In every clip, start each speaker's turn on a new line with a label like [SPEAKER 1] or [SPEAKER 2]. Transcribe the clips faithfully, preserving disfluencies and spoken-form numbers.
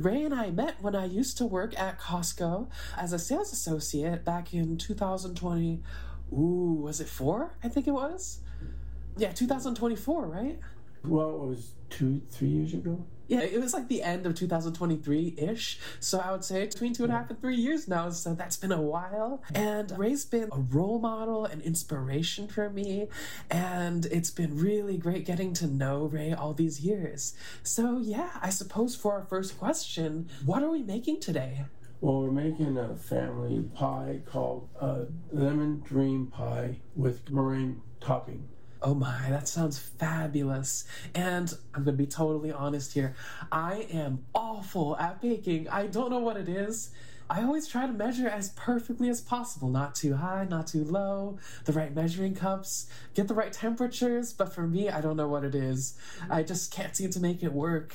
[SPEAKER 1] Ray and I met when I used to work at Costco as a sales associate back in two thousand twenty. Ooh, was it four? I think it was. Yeah, two thousand twenty-four, right?
[SPEAKER 2] Well, it was two, three years ago.
[SPEAKER 1] Yeah, it was like the end of two thousand twenty-three-ish. So I would say between two and a half and three years now. So that's been a while. And Ray's been a role model and inspiration for me. And it's been really great getting to know Ray all these years. So yeah, I suppose for our first question, what are we making today?
[SPEAKER 2] Well, we're making a family pie called uh, Lemon Dream Pie with meringue topping.
[SPEAKER 1] Oh my, that sounds fabulous. And I'm going to be totally honest here. I am awful at baking. I don't know what it is. I always try to measure as perfectly as possible. Not too high, not too low, the right measuring cups, get the right temperatures. But for me, I don't know what it is. I just can't seem to make it work.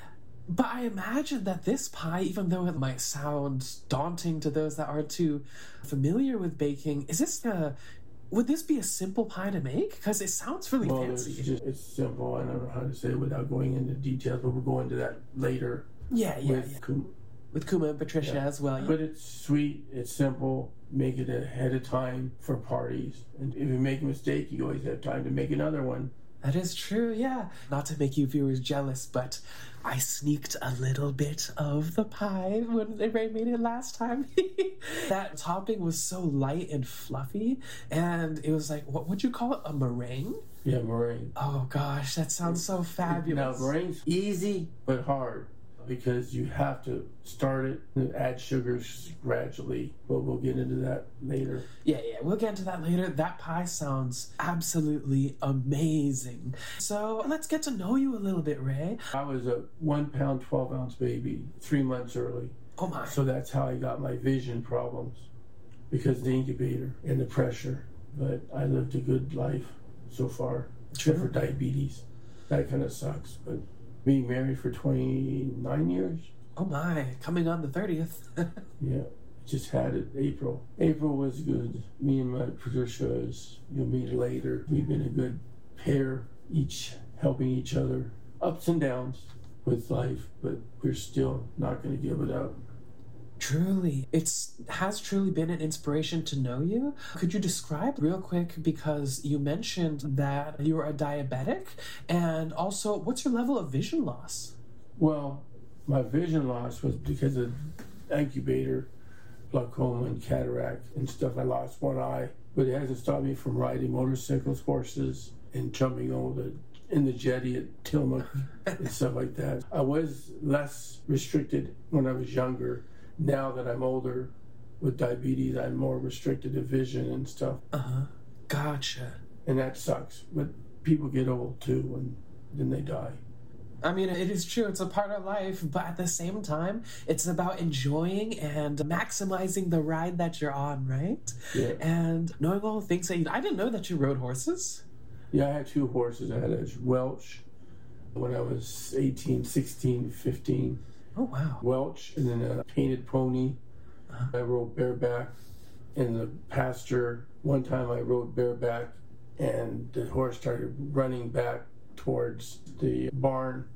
[SPEAKER 1] But I imagine that this pie, even though it might sound daunting to those that aren't too familiar with baking, is this a... Would this be a simple pie to make? Because it sounds really
[SPEAKER 2] well,
[SPEAKER 1] fancy.
[SPEAKER 2] It's, just, it's simple. I don't know how to say it without going into details, but we'll go into that later.
[SPEAKER 1] Yeah, yeah,
[SPEAKER 2] with
[SPEAKER 1] yeah.
[SPEAKER 2] Kuma.
[SPEAKER 1] With Kuma and Patricia
[SPEAKER 2] Yeah.
[SPEAKER 1] as well. Yeah.
[SPEAKER 2] But it's sweet, it's simple, make it ahead of time for parties. And if you make a mistake, you always have time to make another one.
[SPEAKER 1] That is true, yeah. Not to make you viewers jealous, but I sneaked a little bit of the pie when Ray made it last time. That topping was so light and fluffy, and it was like, what would you call it? A meringue?
[SPEAKER 2] Yeah, meringue.
[SPEAKER 1] Oh gosh, that sounds so fabulous.
[SPEAKER 2] Now, meringue's easy but hard because you have to start it and add sugars gradually, but we'll get into that later.
[SPEAKER 1] Yeah, yeah, we'll get into that later. That pie sounds absolutely amazing. So let's get to know you a little bit, Ray.
[SPEAKER 2] I was a one pound, twelve ounce baby, three months early.
[SPEAKER 1] Oh my.
[SPEAKER 2] So that's how I got my vision problems, because of the incubator and the pressure. But I lived a good life so far, except for diabetes. That kind of sucks, but being married for twenty-nine years.
[SPEAKER 1] Oh my, coming on the thirtieth.
[SPEAKER 2] Yeah, just had it April. April was good. Me and my Patricia, is, you'll meet later. We've been a good pair, each helping each other. Ups and downs with life, but we're still not going to give it up.
[SPEAKER 1] Truly, it's has truly been an inspiration to know you. Could you describe real quick, because you mentioned that you were a diabetic, and also what's your level of vision loss?
[SPEAKER 2] Well, my vision loss was because of incubator, glaucoma and cataract and stuff. I lost one eye, but it hasn't stopped me from riding motorcycles, horses, and jumping over the in the jetty at Tillamook and stuff like that. I was less restricted when I was younger. Now that I'm older with diabetes, I'm more restricted to vision and stuff.
[SPEAKER 1] Uh-huh. Gotcha.
[SPEAKER 2] And that sucks. But people get old too, and then they die.
[SPEAKER 1] I mean, it is true. It's a part of life, but at the same time, it's about enjoying and maximizing the ride that you're on, right?
[SPEAKER 2] Yeah.
[SPEAKER 1] And knowing all the things that you... I didn't know that you rode horses.
[SPEAKER 2] Yeah, I had two horses. I had a Welch when I was eighteen, sixteen, fifteen.
[SPEAKER 1] Oh, wow.
[SPEAKER 2] Welch, and then a painted pony. Uh-huh. I rode bareback in the pasture. One time I rode bareback, and the horse started running back towards the barn.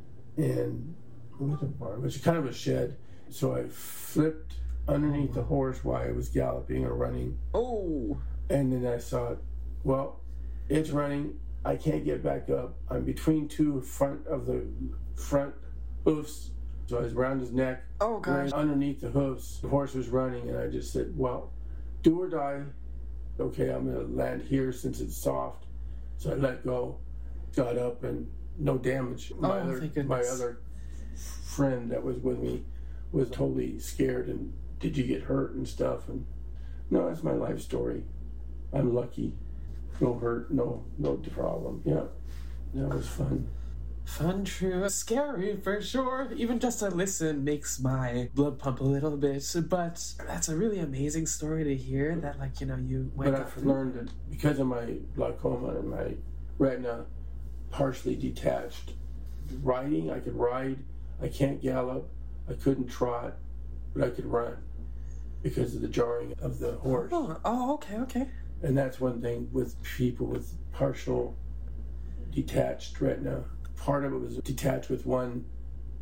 [SPEAKER 2] And what was a barn? It was kind of a shed. So I flipped underneath the horse while I was galloping or running.
[SPEAKER 1] Oh.
[SPEAKER 2] And then I thought, well, it's running. I can't get back up. I'm between two front of the front hoofs. So I was around his neck.
[SPEAKER 1] Oh, gosh.
[SPEAKER 2] Underneath the hoofs. The horse was running, and I just said, well, do or die. Okay, I'm going to land here since it's soft. So I let go, got up, and no damage. My,
[SPEAKER 1] oh,
[SPEAKER 2] other,
[SPEAKER 1] thank goodness.
[SPEAKER 2] my other friend that was with me was totally scared, and did you get hurt and stuff? And no, that's my life story. I'm lucky. No hurt, no no problem. Yeah, that was fun.
[SPEAKER 1] Fun, true, scary for sure. Even just to listen makes my blood pump a little bit. But that's a really amazing story to hear. That, like, you know, you went.
[SPEAKER 2] But I've learned that because of my glaucoma and my retina partially detached. Riding, I could ride. I can't gallop. I couldn't trot, but I could run because of the jarring of the horse.
[SPEAKER 1] Oh, oh okay, okay.
[SPEAKER 2] And that's one thing with people with partial detached retina. Part of it was detached with one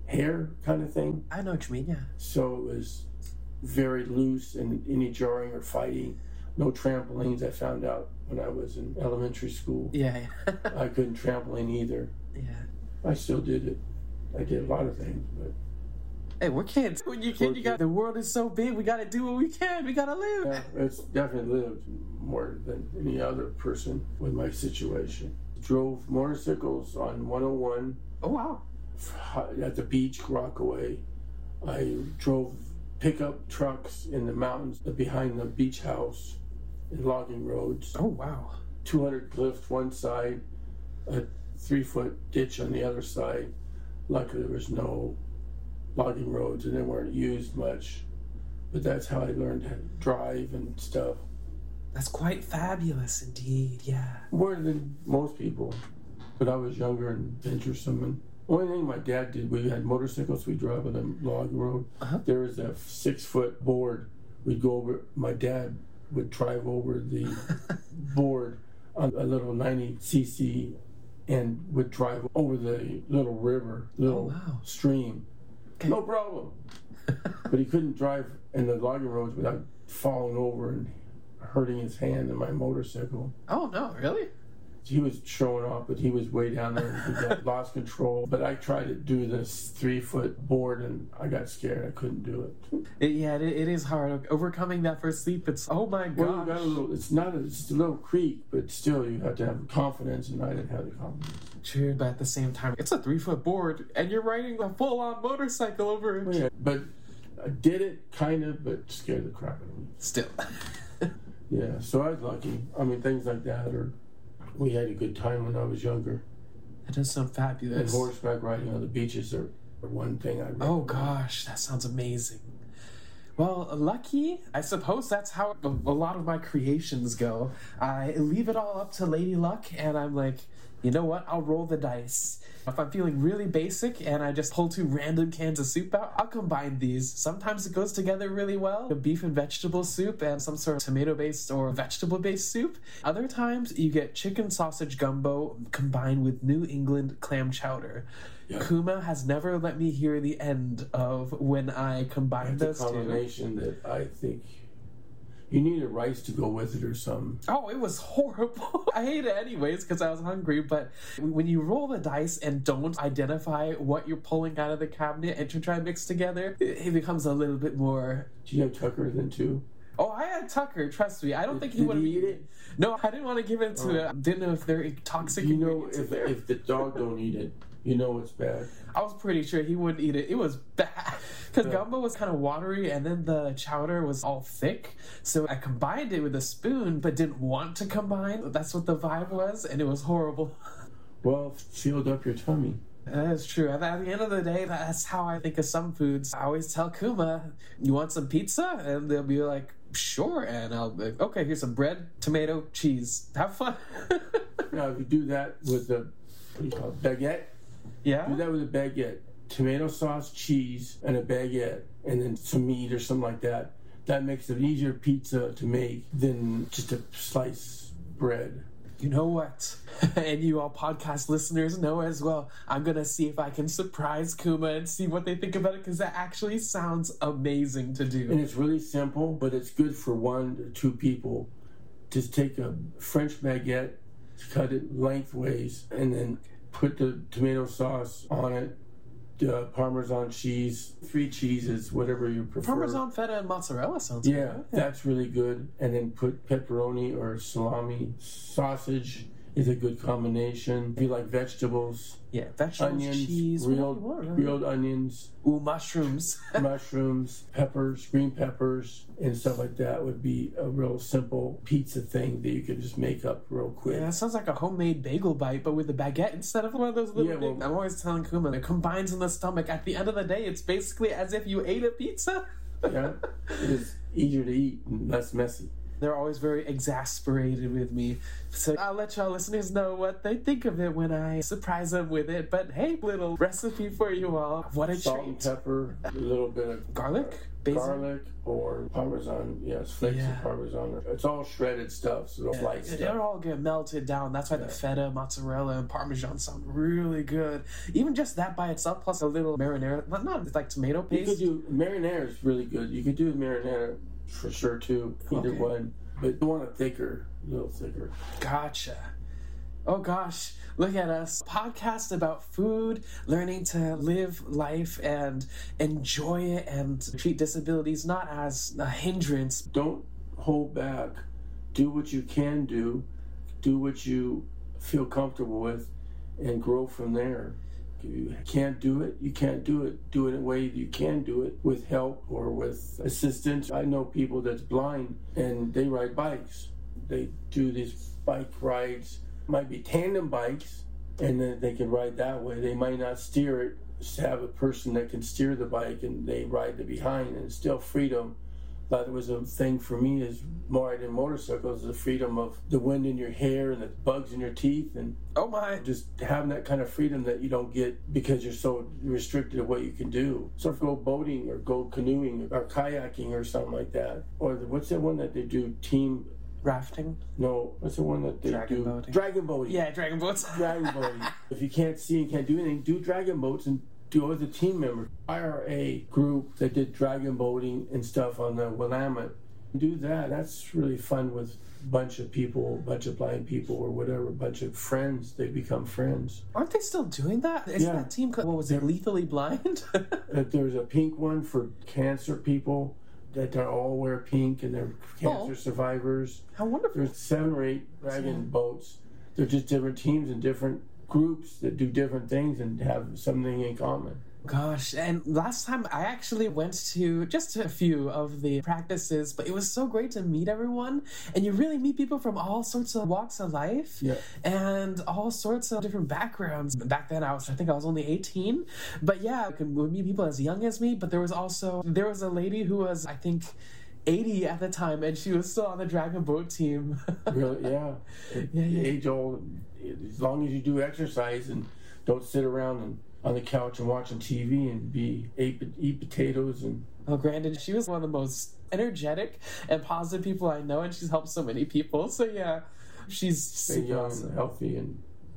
[SPEAKER 2] hair kind of thing.
[SPEAKER 1] I know what you mean, yeah.
[SPEAKER 2] So it was very loose, and any jarring or fighting. No trampolines, I found out when I was in elementary school.
[SPEAKER 1] Yeah, yeah.
[SPEAKER 2] I couldn't trampoline either.
[SPEAKER 1] Yeah.
[SPEAKER 2] I still did it. I did a lot of things, but
[SPEAKER 1] hey, we're kids. When you're a kid, you got the world is so big. We got to do what we can. We got to live.
[SPEAKER 2] yeah, it's definitely lived more than any other person with my situation. Drove motorcycles on one oh one.
[SPEAKER 1] Oh wow!
[SPEAKER 2] At the beach, Rockaway. I drove pickup trucks in the mountains behind the beach house in logging roads.
[SPEAKER 1] Oh wow!
[SPEAKER 2] two hundred cliff one side, a three foot ditch on the other side. Luckily, there was no logging roads and they weren't used much. But that's how I learned how to drive and stuff.
[SPEAKER 1] That's quite fabulous indeed, yeah.
[SPEAKER 2] More than most people. But I was younger and venturesome. And the only thing my dad did, we had motorcycles, we drove on the log road.
[SPEAKER 1] Uh-huh.
[SPEAKER 2] There was a six foot board. We'd go over, my dad would drive over the board on a little ninety c c and would drive over the little river, little
[SPEAKER 1] oh, wow.
[SPEAKER 2] stream.
[SPEAKER 1] Okay.
[SPEAKER 2] No problem. But he couldn't drive in the logging roads without falling over and hurting his hand in my motorcycle.
[SPEAKER 1] Oh, no, really?
[SPEAKER 2] He was showing off, but he was way down there and he got lost control. But I tried to do this three foot board and I got scared. I couldn't do it.
[SPEAKER 1] it yeah, it, it is hard. Overcoming that first leap, it's, oh my gosh.
[SPEAKER 2] Well, you got a little, it's not a, it's a little creek, but still you have to have confidence, and I didn't have the confidence.
[SPEAKER 1] True, but at the same time, it's a three foot board and you're riding a full on motorcycle over it.
[SPEAKER 2] Well, yeah, but I did it kind of, but scared the crap out of me.
[SPEAKER 1] Still.
[SPEAKER 2] Yeah, so I was lucky. I mean, things like that are. We had a good time when I was younger.
[SPEAKER 1] That does sound fabulous.
[SPEAKER 2] And horseback riding on the beaches are, are one thing I recommend.
[SPEAKER 1] Oh gosh, that sounds amazing. Well, lucky, I suppose that's how a a lot of my creations go. I leave it all up to Lady Luck, and I'm like, you know what, I'll roll the dice. If I'm feeling really basic and I just pull two random cans of soup out, I'll combine these. Sometimes it goes together really well. A beef and vegetable soup and some sort of tomato-based or vegetable-based soup. Other times you get chicken sausage gumbo combined with New England clam chowder. Yeah. Kuma has never let me hear the end of when I combine
[SPEAKER 2] That's
[SPEAKER 1] those
[SPEAKER 2] a combination two. That I think you need a rice to go with it or something.
[SPEAKER 1] Oh, it was horrible. I hate it anyways because I was hungry, but when you roll the dice and don't identify what you're pulling out of the cabinet and to try to mix together, it becomes a little bit more...
[SPEAKER 2] Do you have Tucker then too?
[SPEAKER 1] Oh, I had Tucker, trust me. I don't
[SPEAKER 2] did,
[SPEAKER 1] think he would have
[SPEAKER 2] eat it.
[SPEAKER 1] No, I didn't want to give it to
[SPEAKER 2] oh.
[SPEAKER 1] it. Didn't know if they're toxic.
[SPEAKER 2] You know, if, if the dog don't eat it, you know it's bad.
[SPEAKER 1] I was pretty sure he wouldn't eat it. It was bad. Because
[SPEAKER 2] yeah.
[SPEAKER 1] gumbo was kind of watery and then the chowder was all thick. So I combined it with a spoon but didn't want to combine. That's what the vibe was, and it was horrible.
[SPEAKER 2] Well, sealed up your tummy.
[SPEAKER 1] That is true. At the end of the day, that's how I think of some foods. I always tell Kuma, you want some pizza? And they'll be like, sure. And I'll be like, okay, here's some bread, tomato, cheese. Have fun.
[SPEAKER 2] Now, if you do that with a, what do you call it, baguette?
[SPEAKER 1] Yeah?
[SPEAKER 2] Do that with a baguette. Tomato sauce, cheese, and a baguette, and then some meat or something like that. That makes it easier pizza to make than just a slice bread.
[SPEAKER 1] You know what? And you all podcast listeners know as well. I'm going to see if I can surprise Kuma and see what they think about it, because that actually sounds amazing to do.
[SPEAKER 2] And it's really simple, but it's good for one or two people. Just take a French baguette, cut it lengthways, and then put the tomato sauce on it, uh, Parmesan cheese, three cheeses, whatever you prefer.
[SPEAKER 1] Parmesan, feta, and mozzarella sounds
[SPEAKER 2] yeah,
[SPEAKER 1] good. Yeah,
[SPEAKER 2] that's really good. And then put pepperoni or salami. Sausage is a good combination. If you like vegetables,
[SPEAKER 1] yeah, vegetables,
[SPEAKER 2] onions,
[SPEAKER 1] cheese,
[SPEAKER 2] grilled,
[SPEAKER 1] want, right?
[SPEAKER 2] grilled onions.
[SPEAKER 1] Ooh, mushrooms.
[SPEAKER 2] mushrooms, peppers, green peppers, and stuff like that would be a real simple pizza thing that you could just make up real quick.
[SPEAKER 1] Yeah, that sounds like a homemade bagel bite, but with a baguette instead of one of those little
[SPEAKER 2] yeah, well,
[SPEAKER 1] things. I'm always telling Kuma, it combines in the stomach. At the end of the day, it's basically as if you ate a pizza.
[SPEAKER 2] Yeah, it is easier to eat and less messy.
[SPEAKER 1] They're always very exasperated with me. So I'll let y'all listeners know what they think of it when I surprise them with it. But hey, little recipe for you all. What a
[SPEAKER 2] Salt
[SPEAKER 1] treat.
[SPEAKER 2] and pepper, a little bit of
[SPEAKER 1] Garlic? Basil?
[SPEAKER 2] garlic or Parmesan. Yes, flakes
[SPEAKER 1] Yeah.
[SPEAKER 2] of Parmesan. It's all shredded stuff, so don't light
[SPEAKER 1] It,
[SPEAKER 2] stuff.
[SPEAKER 1] it'll all get melted down. That's why the feta, mozzarella, and Parmesan sound really good. Even just that by itself, plus a little marinara. Not, not it's like tomato
[SPEAKER 2] You
[SPEAKER 1] paste.
[SPEAKER 2] could do marinara is really good. You could do marinara for sure too. Either
[SPEAKER 1] Okay.
[SPEAKER 2] one, but you want it thicker, a little thicker.
[SPEAKER 1] Gotcha. Oh gosh, look at us. Podcast about food, learning to live life and enjoy it and treat disabilities not as a hindrance.
[SPEAKER 2] Don't hold back. Do what you can do. Do what you feel comfortable with, and grow from there. If you can't do it, you can't do it. Do it in a way that you can do it with help or with assistance. I know people that's blind and they ride bikes. They do these bike rides, might be tandem bikes, and then they can ride that way. They might not steer it, just have a person that can steer the bike and they ride the behind, and it's still freedom. That was a thing for me is more riding motorcycles, the freedom of the wind in your hair and the bugs in your teeth, and
[SPEAKER 1] Oh my.
[SPEAKER 2] just having that kind of freedom that you don't get because you're so restricted to what you can do. So if go boating or go canoeing or kayaking or something like that. Or the, what's that one that they do? Team,
[SPEAKER 1] Rafting?
[SPEAKER 2] no, what's the one that they
[SPEAKER 1] Dragon
[SPEAKER 2] do?
[SPEAKER 1] boating.
[SPEAKER 2] Dragon boating.
[SPEAKER 1] Yeah, dragon boats.
[SPEAKER 2] Dragon boating. If you can't see and can't do anything, do dragon boats and do it as a team member. I R A group that did dragon boating and stuff on the Willamette. Do that. That's really fun with a bunch of people, a bunch of blind people or whatever, a bunch of friends. They become friends.
[SPEAKER 1] Aren't they still doing that? Is
[SPEAKER 2] Yeah.
[SPEAKER 1] that team called, what was it, Lethally Blind?
[SPEAKER 2] Uh, There's a pink one for cancer people that they all wear pink and they're cancer
[SPEAKER 1] Oh.
[SPEAKER 2] survivors.
[SPEAKER 1] How wonderful.
[SPEAKER 2] There's seven or eight dragon boats. They're just different teams and different groups that do different things and have something in common.
[SPEAKER 1] Gosh, and last time I actually went to just a few of the practices, but it was so great to meet everyone. And you really meet people from all sorts of walks of life
[SPEAKER 2] Yeah.
[SPEAKER 1] and all sorts of different backgrounds. Back then, I was, I think I was only eighteen. But yeah, I could meet people as young as me. But there was also, there was a lady who was, I think, eighty at the time, and she was still on the Dragon Boat team.
[SPEAKER 2] Really, yeah.
[SPEAKER 1] Yeah, yeah.
[SPEAKER 2] Age old. As long as you do exercise and don't sit around and on the couch and watching T V and be eat, eat potatoes and
[SPEAKER 1] Well, granted, she was one of the most energetic and positive people I know, and she's helped so many people. So yeah, she's
[SPEAKER 2] stay
[SPEAKER 1] super
[SPEAKER 2] young
[SPEAKER 1] awesome.
[SPEAKER 2] and healthy and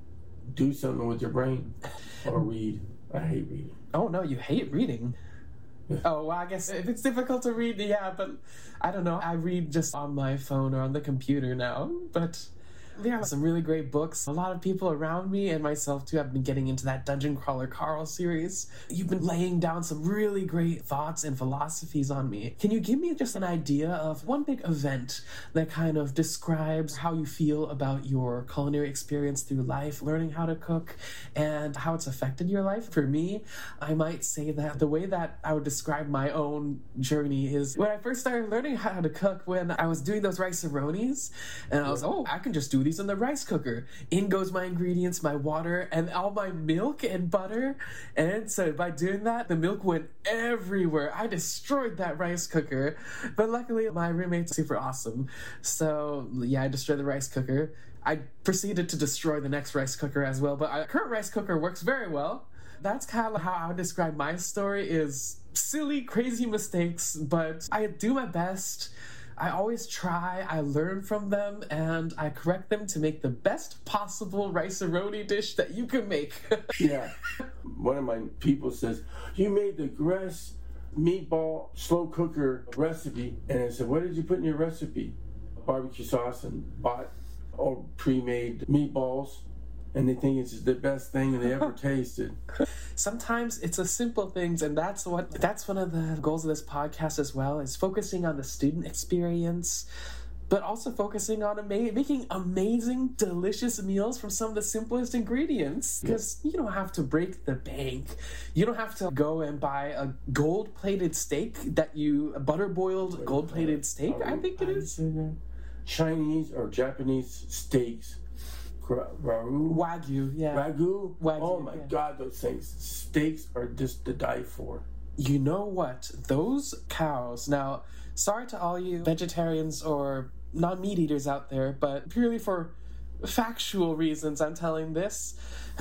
[SPEAKER 2] do something with your brain or read. I hate reading.
[SPEAKER 1] Oh no, you hate reading. Oh, well, I guess if it's difficult to read, yeah, but I don't know. I read just on my phone or on the computer now, but there are some really great books. A lot of people around me and myself too have been getting into that Dungeon Crawler Carl series. You've been laying down some really great thoughts and philosophies on me. Can you give me just an idea of one big event that kind of describes how you feel about your culinary experience through life, learning how to cook, and how it's affected your life? For me, I might say that the way that I would describe my own journey is when I first started learning how to cook, when I was doing those rice-a-ronis, and I was, oh, I can just do these in the rice cooker. In goes my ingredients, my water, and all my milk and butter. And so by doing that, the milk went everywhere. I destroyed that rice cooker. But luckily, my roommate's super awesome. So yeah, I destroyed the rice cooker. I proceeded to destroy the next rice cooker as well. But our current rice cooker works very well. That's kind of how I would describe my story, is silly, crazy mistakes, but I do my best. I always try, I learn from them, and I correct them to make the best possible rice-a-roni dish that you can make.
[SPEAKER 2] Yeah. One of my people says, you made the grass meatball slow cooker recipe. And I said, what did you put in your recipe? Barbecue sauce and bought all pre-made meatballs. And they think it's the best thing they ever tasted.
[SPEAKER 1] Sometimes it's the simple things, and that's what that's one of the goals of this podcast as well, is focusing on the student experience, but also focusing on ama- making amazing, delicious meals from some of the simplest ingredients. Because you don't have to break the bank. You don't have to go and buy a gold-plated steak that you, a butter-boiled gold-plated steak, I think it is.
[SPEAKER 2] Chinese or Japanese steaks. Ragu?
[SPEAKER 1] Wagyu, yeah.
[SPEAKER 2] Ragu?
[SPEAKER 1] Wagyu,
[SPEAKER 2] oh my
[SPEAKER 1] yeah.
[SPEAKER 2] God, those things. Steaks are just to die for.
[SPEAKER 1] You know what? Those cows, now, sorry to all you vegetarians or non-meat eaters out there, but purely for factual reasons I'm telling this.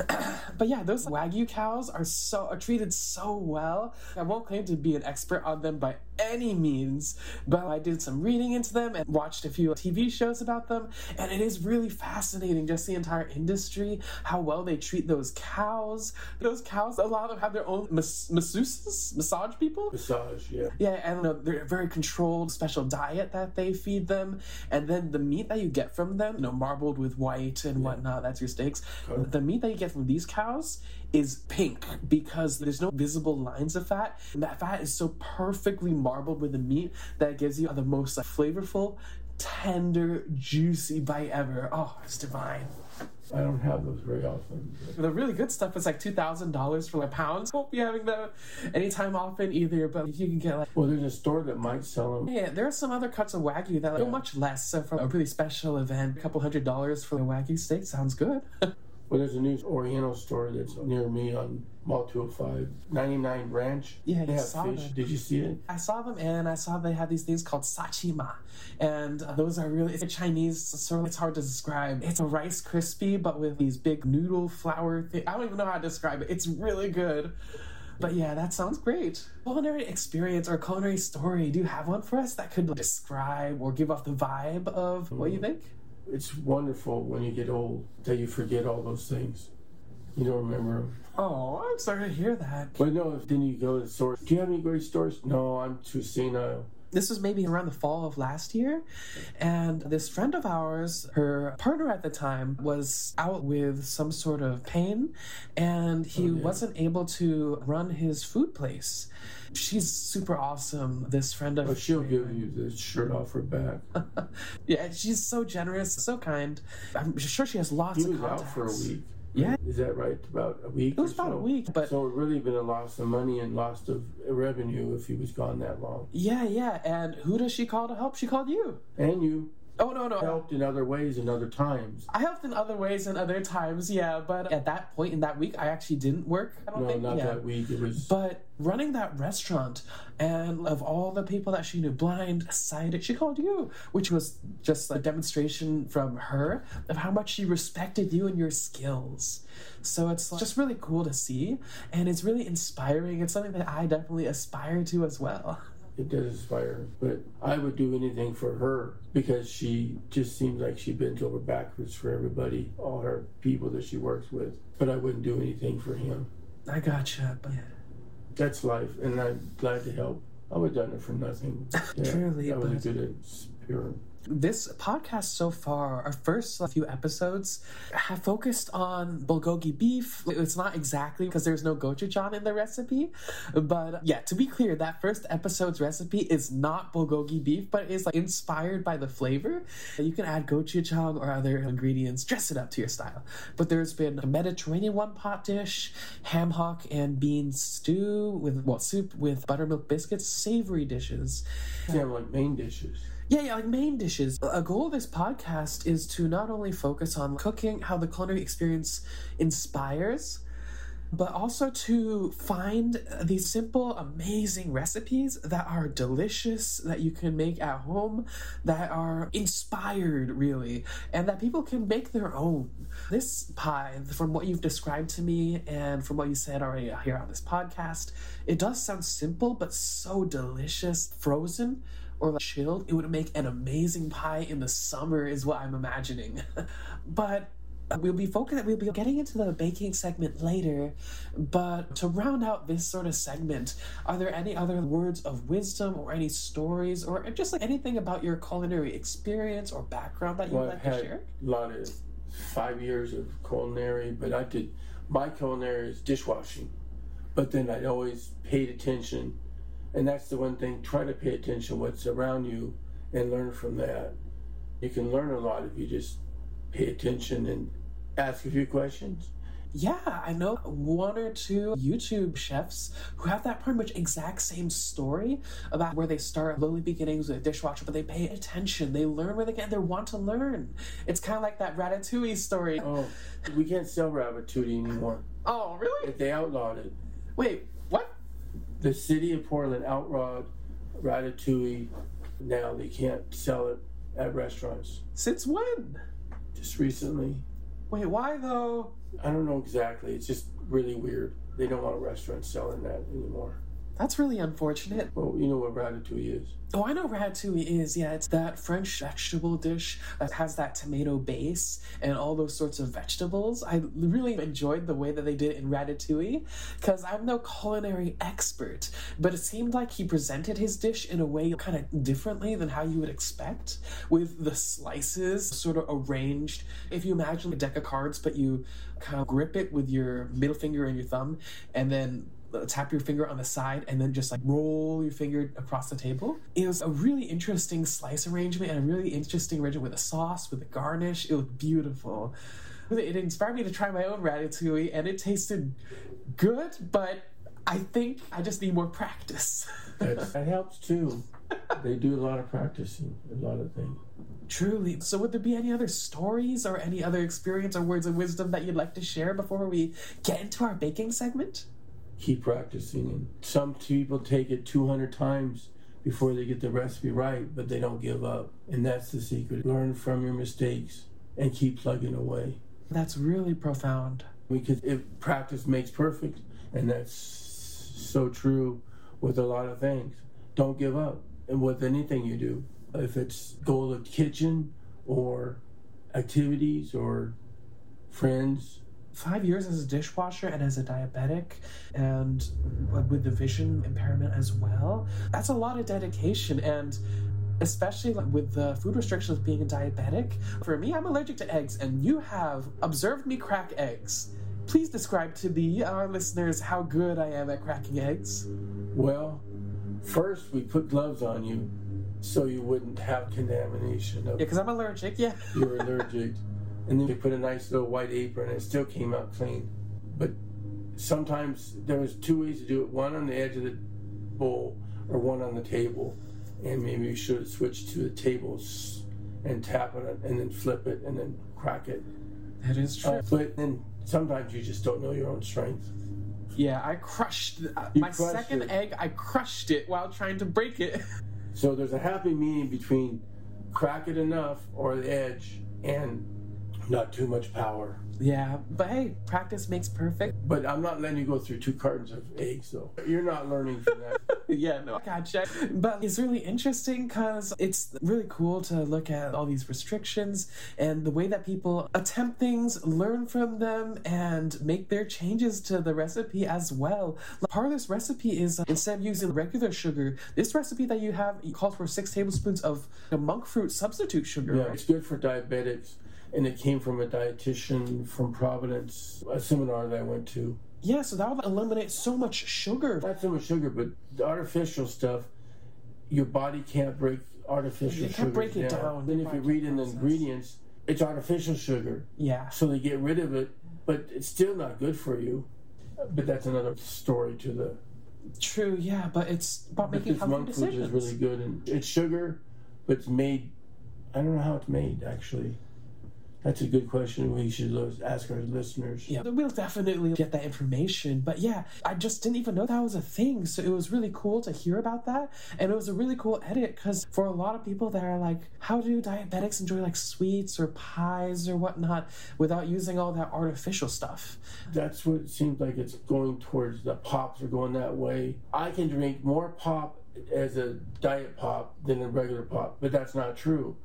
[SPEAKER 1] But yeah, those Wagyu cows are so are treated so well. I won't claim to be an expert on them by any means, but I did some reading into them and watched a few T V shows about them, and it is really fascinating just the entire industry, how well they treat those cows. Those cows, a lot of them have their own mas- masseuses, massage people.
[SPEAKER 2] Massage, yeah.
[SPEAKER 1] Yeah, and uh, they're a very controlled special diet that they feed them, and then the meat that you get from them, you know, marbled with white and yeah. whatnot, that's your steaks. Okay. The meat that you get from these cows is pink because there's no visible lines of fat, and that fat is so perfectly marbled with the meat that it gives you the most like, flavorful, tender, juicy bite ever. Oh, it's divine.
[SPEAKER 2] I don't have those very often. But...
[SPEAKER 1] The really good stuff is like two thousand dollars for a pound. Won't be having that anytime often either, but if you can get like...
[SPEAKER 2] Well, there's a store that might sell them.
[SPEAKER 1] Yeah, there are some other cuts of Wagyu that are yeah. much less. So for a really special event, a couple hundred dollars for a Wagyu steak sounds good.
[SPEAKER 2] Well, there's a new Oriental store that's near me on Mall two oh five, ninety-nine Ranch.
[SPEAKER 1] Yeah,
[SPEAKER 2] they
[SPEAKER 1] I
[SPEAKER 2] have
[SPEAKER 1] saw
[SPEAKER 2] fish.
[SPEAKER 1] them.
[SPEAKER 2] Did you see it?
[SPEAKER 1] I saw them, and I saw they have these things called sashima, and uh, those are really, it's a Chinese, sort of, it's hard to describe. It's a Rice Krispie, but with these big noodle flour thing. I don't even know how to describe it. It's really good. But yeah, that sounds great. Culinary experience or culinary story, do you have one for us that could describe or give off the vibe of what you think?
[SPEAKER 2] It's wonderful when you get old that you forget all those things. You don't remember them.
[SPEAKER 1] Oh, I'm sorry to hear that.
[SPEAKER 2] But no, then you go to the store. Do you have any great stores? No, I'm too senile.
[SPEAKER 1] This was maybe around the fall of last year, and this friend of ours, her partner at the time, was out with some sort of pain, and he oh, yeah. wasn't able to run his food place. She's super awesome, this friend of...
[SPEAKER 2] Oh, she'll give you the shirt off her back.
[SPEAKER 1] Yeah, she's so generous, so kind. I'm sure she has lots
[SPEAKER 2] he
[SPEAKER 1] of
[SPEAKER 2] was
[SPEAKER 1] contacts.
[SPEAKER 2] Out for a week.
[SPEAKER 1] Yeah.
[SPEAKER 2] Is that right? About a week?
[SPEAKER 1] It was
[SPEAKER 2] or
[SPEAKER 1] about
[SPEAKER 2] so?
[SPEAKER 1] a week, but...
[SPEAKER 2] So it really been a loss of money and loss of revenue if he was gone that long.
[SPEAKER 1] Yeah, yeah. And who does she call to help? She called you.
[SPEAKER 2] And you.
[SPEAKER 1] Oh, no, no.
[SPEAKER 2] Helped in other ways and other times.
[SPEAKER 1] I helped in other ways and other times, yeah. But at that point in that week, I actually didn't work. I don't
[SPEAKER 2] no,
[SPEAKER 1] think.
[SPEAKER 2] not
[SPEAKER 1] yeah.
[SPEAKER 2] that week. It was...
[SPEAKER 1] But running that restaurant, and of all the people that she knew, blind, sighted, she called you, which was just a demonstration from her of how much she respected you and your skills. So it's like, just really cool to see, and it's really inspiring. It's something that I definitely aspire to as well.
[SPEAKER 2] It does inspire, but I would do anything for her because she just seems like she bends over backwards for everybody, all her people that she works with. But I wouldn't do anything for him.
[SPEAKER 1] I gotcha, but...
[SPEAKER 2] That's life, and I'm glad to help. I would have done it for nothing. Yeah,
[SPEAKER 1] Truly,
[SPEAKER 2] that was
[SPEAKER 1] but...
[SPEAKER 2] a good spirit.
[SPEAKER 1] This podcast so far, our first few episodes, have focused on bulgogi beef. It's not exactly because there's no gochujang in the recipe, but yeah, to be clear, that first episode's recipe is not bulgogi beef, but is like inspired by the flavor. You can add gochujang or other ingredients, dress it up to your style. But there's been a Mediterranean one-pot dish, ham hock and bean stew with, well, soup with buttermilk biscuits, savory dishes.
[SPEAKER 2] Yeah, like main dishes.
[SPEAKER 1] Yeah, yeah, like main dishes. A goal of this podcast is to not only focus on cooking, how the culinary experience inspires, but also to find these simple, amazing recipes that are delicious, that you can make at home, that are inspired, really, and that people can make their own. This pie, from what you've described to me and from what you said already here on this podcast, it does sound simple, but so delicious. Frozen or like chilled, it would make an amazing pie in the summer is what I'm imagining. But we'll be focused, we'll be getting into the baking segment later, but to round out this sort of segment, are there any other words of wisdom or any stories or just like anything about your culinary experience or background that you'd
[SPEAKER 2] well,
[SPEAKER 1] like
[SPEAKER 2] I've
[SPEAKER 1] to
[SPEAKER 2] had
[SPEAKER 1] share?
[SPEAKER 2] A lot of five years of culinary, but I did, my culinary is dishwashing, but then I always paid attention. And that's the one thing, try to pay attention to what's around you and learn from that. You can learn a lot if you just pay attention and ask a few questions.
[SPEAKER 1] Yeah, I know one or two YouTube chefs who have that pretty much exact same story about where they start lowly beginnings with a dishwasher, but they pay attention, they learn where they can, they want to learn. It's kind of like that Ratatouille story.
[SPEAKER 2] Oh, we can't sell Ratatouille anymore.
[SPEAKER 1] Oh, really?
[SPEAKER 2] If they outlawed it.
[SPEAKER 1] Wait, what?
[SPEAKER 2] The city of Portland outlawed Ratatouille. Now they can't sell it at restaurants.
[SPEAKER 1] Since when?
[SPEAKER 2] Just recently.
[SPEAKER 1] Wait, why though?
[SPEAKER 2] I don't know exactly. It's just really weird. They don't want restaurants selling that anymore.
[SPEAKER 1] That's really unfortunate.
[SPEAKER 2] Well, you know what ratatouille is.
[SPEAKER 1] Oh, I know ratatouille is. Yeah, it's that French vegetable dish that has that tomato base and all those sorts of vegetables. I really enjoyed the way that they did it in Ratatouille because I'm no culinary expert, but it seemed like he presented his dish in a way kind of differently than how you would expect, with the slices sort of arranged. If you imagine a deck of cards, but you kind of grip it with your middle finger and your thumb, and then tap your finger on the side and then just like roll your finger across the table. It was a really interesting slice arrangement and a really interesting arrangement with the sauce, with the garnish. It looked beautiful. It inspired me to try my own ratatouille and it tasted good, but I think I just need more practice.
[SPEAKER 2] That's, that helps too. They do a lot of practicing, a lot of things.
[SPEAKER 1] Truly. So would there be any other stories or any other experience or words of wisdom that you'd like to share before we get into our baking segment?
[SPEAKER 2] Keep practicing. And some people take it two hundred times before they get the recipe right, but they don't give up. And that's the secret. Learn from your mistakes and keep plugging away.
[SPEAKER 1] That's really profound.
[SPEAKER 2] Because if practice makes perfect, and that's so true with a lot of things. Don't give up. And with anything you do, if it's go to the kitchen or activities or friends.
[SPEAKER 1] Five years as a dishwasher and as a diabetic and with the vision impairment as well. That's a lot of dedication, and especially with the food restrictions being a diabetic. For me, I'm allergic to eggs, and you have observed me crack eggs. Please describe to the our listeners how good I am at cracking eggs.
[SPEAKER 2] Well, first we put gloves on you so you wouldn't have contamination. Of,
[SPEAKER 1] yeah, because I'm allergic, yeah.
[SPEAKER 2] You're allergic. And then we put a nice little white apron and it still came out clean. But sometimes there was two ways to do it. One on the edge of the bowl or one on the table. And maybe you should have switched to the tables and tap it and then flip it and then crack it.
[SPEAKER 1] That is true.
[SPEAKER 2] Uh, but then sometimes you just don't know your own strength.
[SPEAKER 1] Yeah, I crushed uh, my crushed second it. egg. I crushed it while trying to break it.
[SPEAKER 2] So there's a happy medium between crack it enough or the edge and not too much power.
[SPEAKER 1] Yeah, but hey, practice makes perfect.
[SPEAKER 2] But I'm not letting you go through two cartons of eggs, though. You're not learning from that.
[SPEAKER 1] Yeah, no, gotcha. But it's really interesting because it's really cool to look at all these restrictions and the way that people attempt things, learn from them, and make their changes to the recipe as well. Part of this recipe is uh, instead of using regular sugar, this recipe that you have calls for six tablespoons of a monk fruit substitute sugar.
[SPEAKER 2] Yeah,
[SPEAKER 1] right?
[SPEAKER 2] It's good for diabetics. And it came from a dietitian from Providence, a seminar that I went to.
[SPEAKER 1] Yeah, so that would eliminate so much sugar.
[SPEAKER 2] Not so much sugar, but the artificial stuff, your body can't break artificial sugar.
[SPEAKER 1] You can't break it down. down.
[SPEAKER 2] Then if you read in the ingredients, it's artificial sugar.
[SPEAKER 1] Yeah.
[SPEAKER 2] So they get rid of it, but it's still not good for you. But that's another story to the...
[SPEAKER 1] True, yeah, but it's about making healthy
[SPEAKER 2] monk
[SPEAKER 1] decisions.
[SPEAKER 2] Food is really good, and it's sugar, but it's made... I don't know how it's made, actually. That's a good question we should ask our listeners.
[SPEAKER 1] Yeah, we'll definitely get that information. But yeah, I just didn't even know that was a thing. So it was really cool to hear about that. And it was a really cool edit because for a lot of people that are like, how do diabetics enjoy like sweets or pies or whatnot without using all that artificial stuff?
[SPEAKER 2] That's what it seems like it's going towards. The pops are going that way. I can drink more pop as a diet pop than a regular pop, but that's not true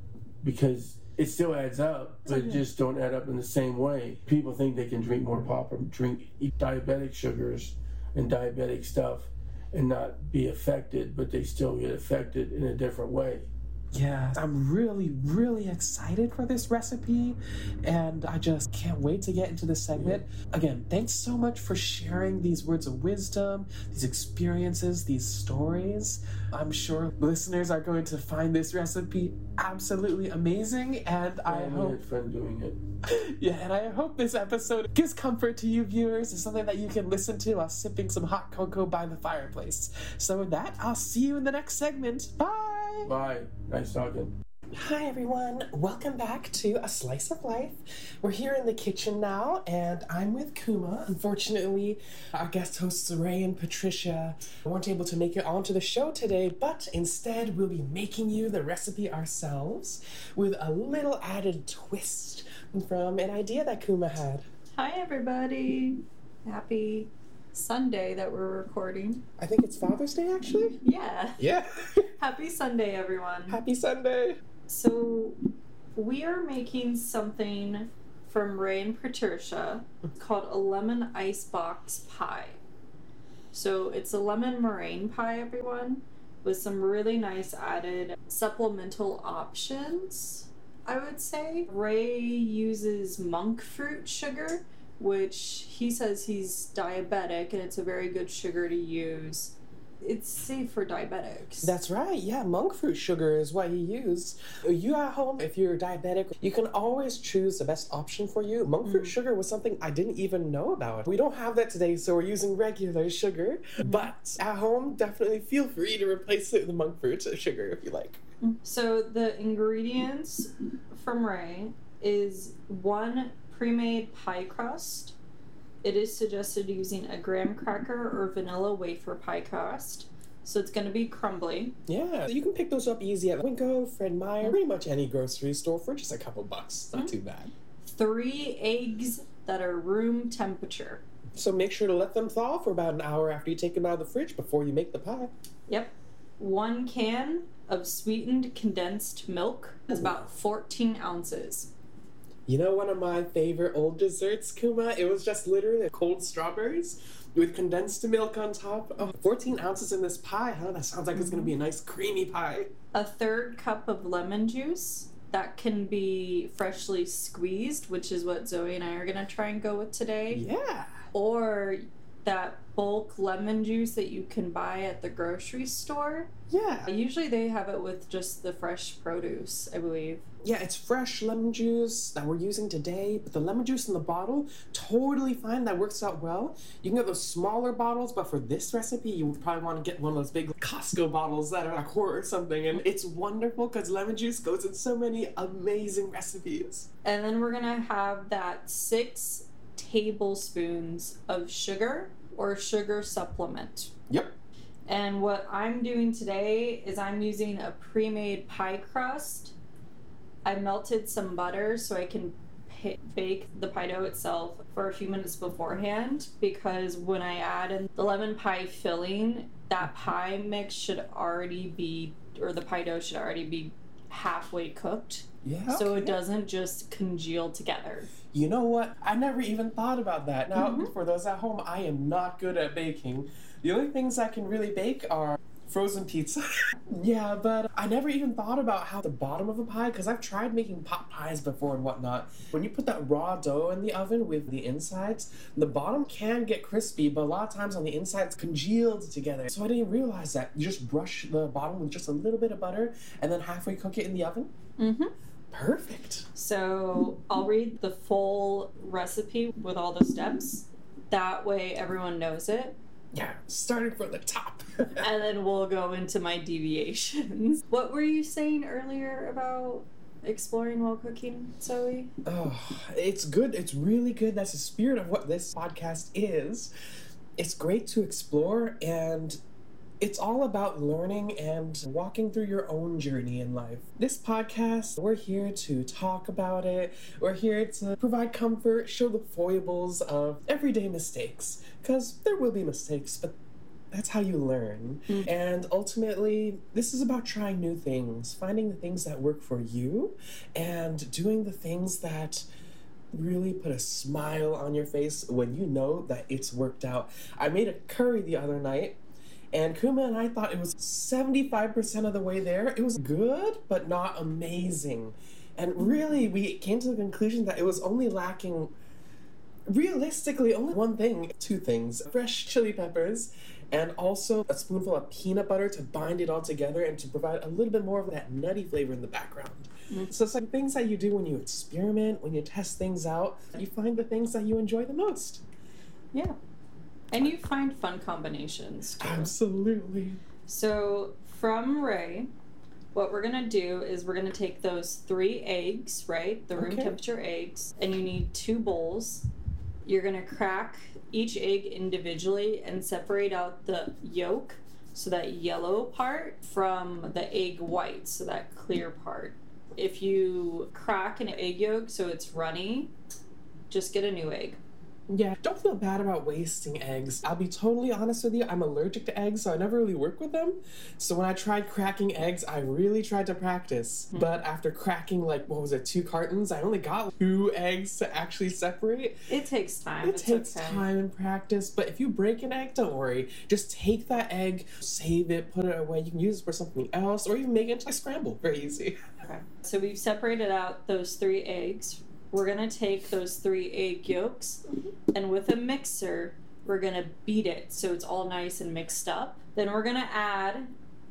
[SPEAKER 2] because it still adds up, but it just don't add up in the same way. People think they can drink more pop or drink eat diabetic sugars and diabetic stuff and not be affected, but they still get affected in a different way.
[SPEAKER 1] Yeah, I'm really, really excited for this recipe, and I just can't wait to get into this segment. Yeah. Again, thanks so much for sharing these words of wisdom, these experiences, these stories. I'm sure listeners are going to find this recipe absolutely amazing, and I
[SPEAKER 2] yeah,
[SPEAKER 1] hope...
[SPEAKER 2] We had fun doing it.
[SPEAKER 1] Yeah, and I hope this episode gives comfort to you viewers. It's something that you can listen to while sipping some hot cocoa by the fireplace. So with that, I'll see you in the next segment. Bye!
[SPEAKER 2] Bye. Nice talking.
[SPEAKER 1] Hi everyone, welcome back to A Slice of Life. We're here in the kitchen now, and I'm with Kuma. Unfortunately, our guest hosts Ray and Patricia weren't able to make it onto the show today, but instead we'll be making you the recipe ourselves with a little added twist from an idea that Kuma had.
[SPEAKER 3] Hi everybody! Happy Sunday that we're recording.
[SPEAKER 1] I think it's Father's Day actually?
[SPEAKER 3] Yeah.
[SPEAKER 1] Yeah.
[SPEAKER 3] Happy Sunday everyone.
[SPEAKER 1] Happy Sunday.
[SPEAKER 3] So we are making something from Ray and Patricia called a lemon icebox pie. So it's a lemon meringue pie, everyone, with some really nice added supplemental options, I would say. Ray uses monk fruit sugar, which he says he's diabetic and it's a very good sugar to use. It's safe for diabetics.
[SPEAKER 1] That's right, yeah, monk fruit sugar is what he used. You at home, if you're diabetic, you can always choose the best option for you. Monk fruit mm. sugar was something I didn't even know about. We don't have that today, so we're using regular sugar. Mm. But at home, definitely feel free to replace it with monk fruit sugar if you like.
[SPEAKER 3] So the ingredients from Ray is one pre-made pie crust. It is suggested using a graham cracker or vanilla wafer pie crust. So it's going to be crumbly.
[SPEAKER 1] Yeah, you can pick those up easy at Winco, Fred Meyer, pretty much any grocery store for just a couple bucks. Not mm-hmm. too bad.
[SPEAKER 3] Three eggs that are room temperature.
[SPEAKER 1] So make sure to let them thaw for about an hour after you take them out of the fridge before you make the pie.
[SPEAKER 3] Yep. One can of sweetened condensed milk. That's about fourteen ounces.
[SPEAKER 1] You know one of my favorite old desserts, Kuma? It was just literally cold strawberries with condensed milk on top. Oh, fourteen ounces in this pie, huh? That sounds like mm-hmm. it's going to be a nice creamy pie.
[SPEAKER 3] A third cup of lemon juice. That can be freshly squeezed, which is what Zoe and I are going to try and go with today.
[SPEAKER 1] Yeah.
[SPEAKER 3] Or that bulk lemon juice that you can buy at the grocery store.
[SPEAKER 1] Yeah.
[SPEAKER 3] Usually they have it with just the fresh produce, I believe.
[SPEAKER 1] Yeah, it's fresh lemon juice that we're using today, but the lemon juice in the bottle, totally fine. That works out well. You can get those smaller bottles, but for this recipe, you would probably want to get one of those big Costco bottles that are a quart or something, and it's wonderful because lemon juice goes in so many amazing recipes.
[SPEAKER 3] And then we're going to have that six tablespoons of sugar or sugar supplement.
[SPEAKER 1] Yep.
[SPEAKER 3] And what I'm doing today is I'm using a pre-made pie crust. I melted some butter so I can p- bake the pie dough itself for a few minutes beforehand, because when I add in the lemon pie filling, that pie mix should already be, or the pie dough should already be halfway cooked.
[SPEAKER 1] Yeah.
[SPEAKER 3] So
[SPEAKER 1] okay.
[SPEAKER 3] it doesn't just congeal together.
[SPEAKER 1] You know what? I never even thought about that. Now,
[SPEAKER 3] mm-hmm.
[SPEAKER 1] for those at home, I am not good at baking. The only things I can really bake are frozen pizza. Yeah, but I never even thought about how the bottom of a pie, because I've tried making pot pies before and whatnot. When you put that raw dough in the oven with the insides, the bottom can get crispy, but a lot of times on the inside it's congealed together. So I didn't realize that. You just brush the bottom with just a little bit of butter and then halfway cook it in the oven.
[SPEAKER 3] Mm-hmm.
[SPEAKER 1] Perfect.
[SPEAKER 3] So I'll read the full recipe with all the steps. That way everyone knows it.
[SPEAKER 1] Yeah, starting from the top.
[SPEAKER 3] And then we'll go into my deviations. What were you saying earlier about exploring while cooking, Zoe?
[SPEAKER 1] Oh, it's good. It's really good. That's the spirit of what this podcast is. It's great to explore, and it's all about learning and walking through your own journey in life. This podcast, we're here to talk about it. We're here to provide comfort, show the foibles of everyday mistakes. Because there will be mistakes, but that's how you learn. Mm-hmm. And ultimately, this is about trying new things, finding the things that work for you, and doing the things that really put a smile on your face when you know that it's worked out. I made a curry the other night, and Kuma and I thought it was seventy-five percent of the way there. It was good, but not amazing. And really, we came to the conclusion that it was only lacking, realistically, only one thing, two things. Fresh chili peppers, and also a spoonful of peanut butter to bind it all together and to provide a little bit more of that nutty flavor in the background. Mm-hmm. So it's like things that you do when you experiment, when you test things out, you find the things that you enjoy the most.
[SPEAKER 3] Yeah. And you find fun combinations, too.
[SPEAKER 1] Absolutely.
[SPEAKER 3] So, from Ray, What we're gonna do is we're gonna take those three eggs, right? The room
[SPEAKER 1] Okay.
[SPEAKER 3] temperature eggs, and you need two bowls. You're gonna crack each egg individually and separate out the yolk, so that yellow part, from the egg white, so that clear part. If you crack an egg yolk so it's runny, just get a new egg.
[SPEAKER 1] Yeah, don't feel bad about wasting eggs. I'll be totally honest with you, I'm allergic to eggs, so I never really work with them. So when I tried cracking eggs, I really tried to practice.
[SPEAKER 3] Hmm.
[SPEAKER 1] But after cracking, like, what was it, two cartons, I only got two eggs to actually separate.
[SPEAKER 3] It takes time.
[SPEAKER 1] It
[SPEAKER 3] it's
[SPEAKER 1] takes
[SPEAKER 3] okay.
[SPEAKER 1] time and practice, but if you break an egg, don't worry. Just take that egg, save it, put it away. You can use it for something else, or even make it into a scramble. Very easy.
[SPEAKER 3] Okay. So we've separated out those three eggs. We're gonna take those three egg yolks, and with a mixer, we're gonna beat it so it's all nice and mixed up. Then we're gonna add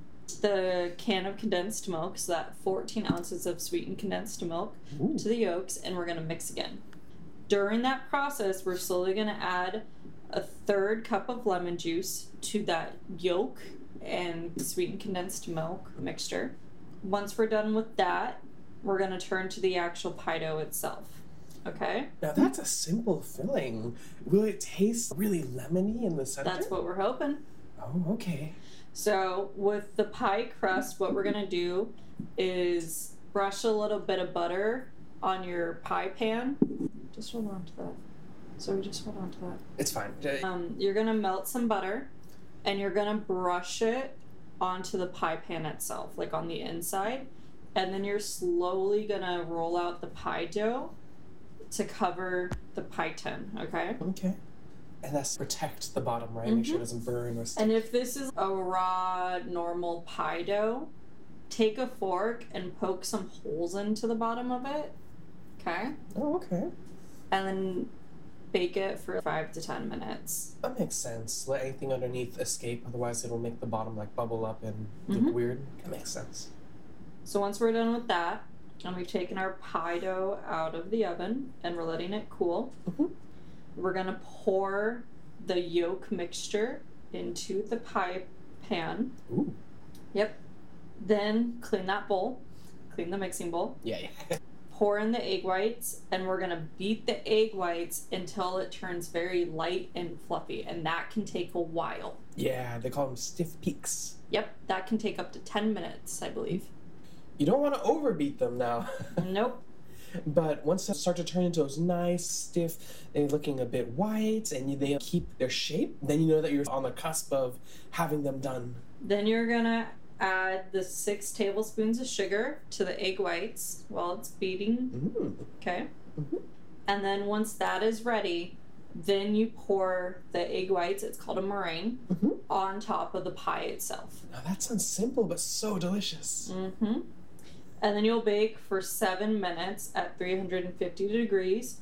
[SPEAKER 3] the can of condensed milk, so that fourteen ounces of sweetened condensed milk,
[SPEAKER 1] Ooh.
[SPEAKER 3] to the yolks, and we're gonna mix again. During that process, we're slowly gonna add a third cup of lemon juice to that yolk and sweetened condensed milk mixture. Once we're done with that, we're going to turn to the actual pie dough itself. Okay?
[SPEAKER 1] Now that's a simple filling. Will it taste really lemony in the center?
[SPEAKER 3] That's what we're hoping.
[SPEAKER 1] Oh, okay.
[SPEAKER 3] So, with the pie crust, what we're going to do is brush a little bit of butter on your pie pan. Just hold on to that. So, we just hold on to that.
[SPEAKER 1] It's fine.
[SPEAKER 3] Um, you're going to melt some butter, and you're going to brush it onto the pie pan itself, like on the inside. And then you're slowly gonna roll out the pie dough to cover the pie tin, okay?
[SPEAKER 1] Okay. And that's protect the bottom, right? Make sure it doesn't burn or stuff.
[SPEAKER 3] And if this is a raw, normal pie dough, take a fork and poke some holes into the bottom of it, okay?
[SPEAKER 1] Oh, okay.
[SPEAKER 3] And then bake it for five to ten minutes.
[SPEAKER 1] That makes sense. Let anything underneath escape, otherwise it'll make the bottom like bubble up and look
[SPEAKER 3] Mhm.
[SPEAKER 1] weird. That makes sense.
[SPEAKER 3] So once we're done with that, and we've taken our pie dough out of the oven and we're letting it cool,
[SPEAKER 1] Mhm.
[SPEAKER 3] we're gonna pour the yolk mixture into the pie pan.
[SPEAKER 1] Ooh.
[SPEAKER 3] Yep. Then clean that bowl, clean the mixing bowl,
[SPEAKER 1] Yeah, yeah.
[SPEAKER 3] pour in the egg whites, and we're gonna beat the egg whites until it turns very light and fluffy, and that can take a while.
[SPEAKER 1] Yeah, they call them stiff peaks.
[SPEAKER 3] Yep, that can take up to ten minutes, I believe.
[SPEAKER 1] You don't want to overbeat them now.
[SPEAKER 3] Nope.
[SPEAKER 1] But once they start to turn into those nice, stiff, they're looking a bit white, and they keep their shape, then you know that you're on the cusp of having them done.
[SPEAKER 3] Then you're gonna add the six tablespoons of sugar to the egg whites while it's beating,
[SPEAKER 1] Mm.
[SPEAKER 3] okay?
[SPEAKER 1] Mhm.
[SPEAKER 3] And then once that is ready, then you pour the egg whites, it's called a meringue,
[SPEAKER 1] Mhm.
[SPEAKER 3] on top of the pie itself.
[SPEAKER 1] Now that sounds simple, but so delicious.
[SPEAKER 3] Mm-hmm. And then you'll bake for seven minutes at three hundred fifty degrees,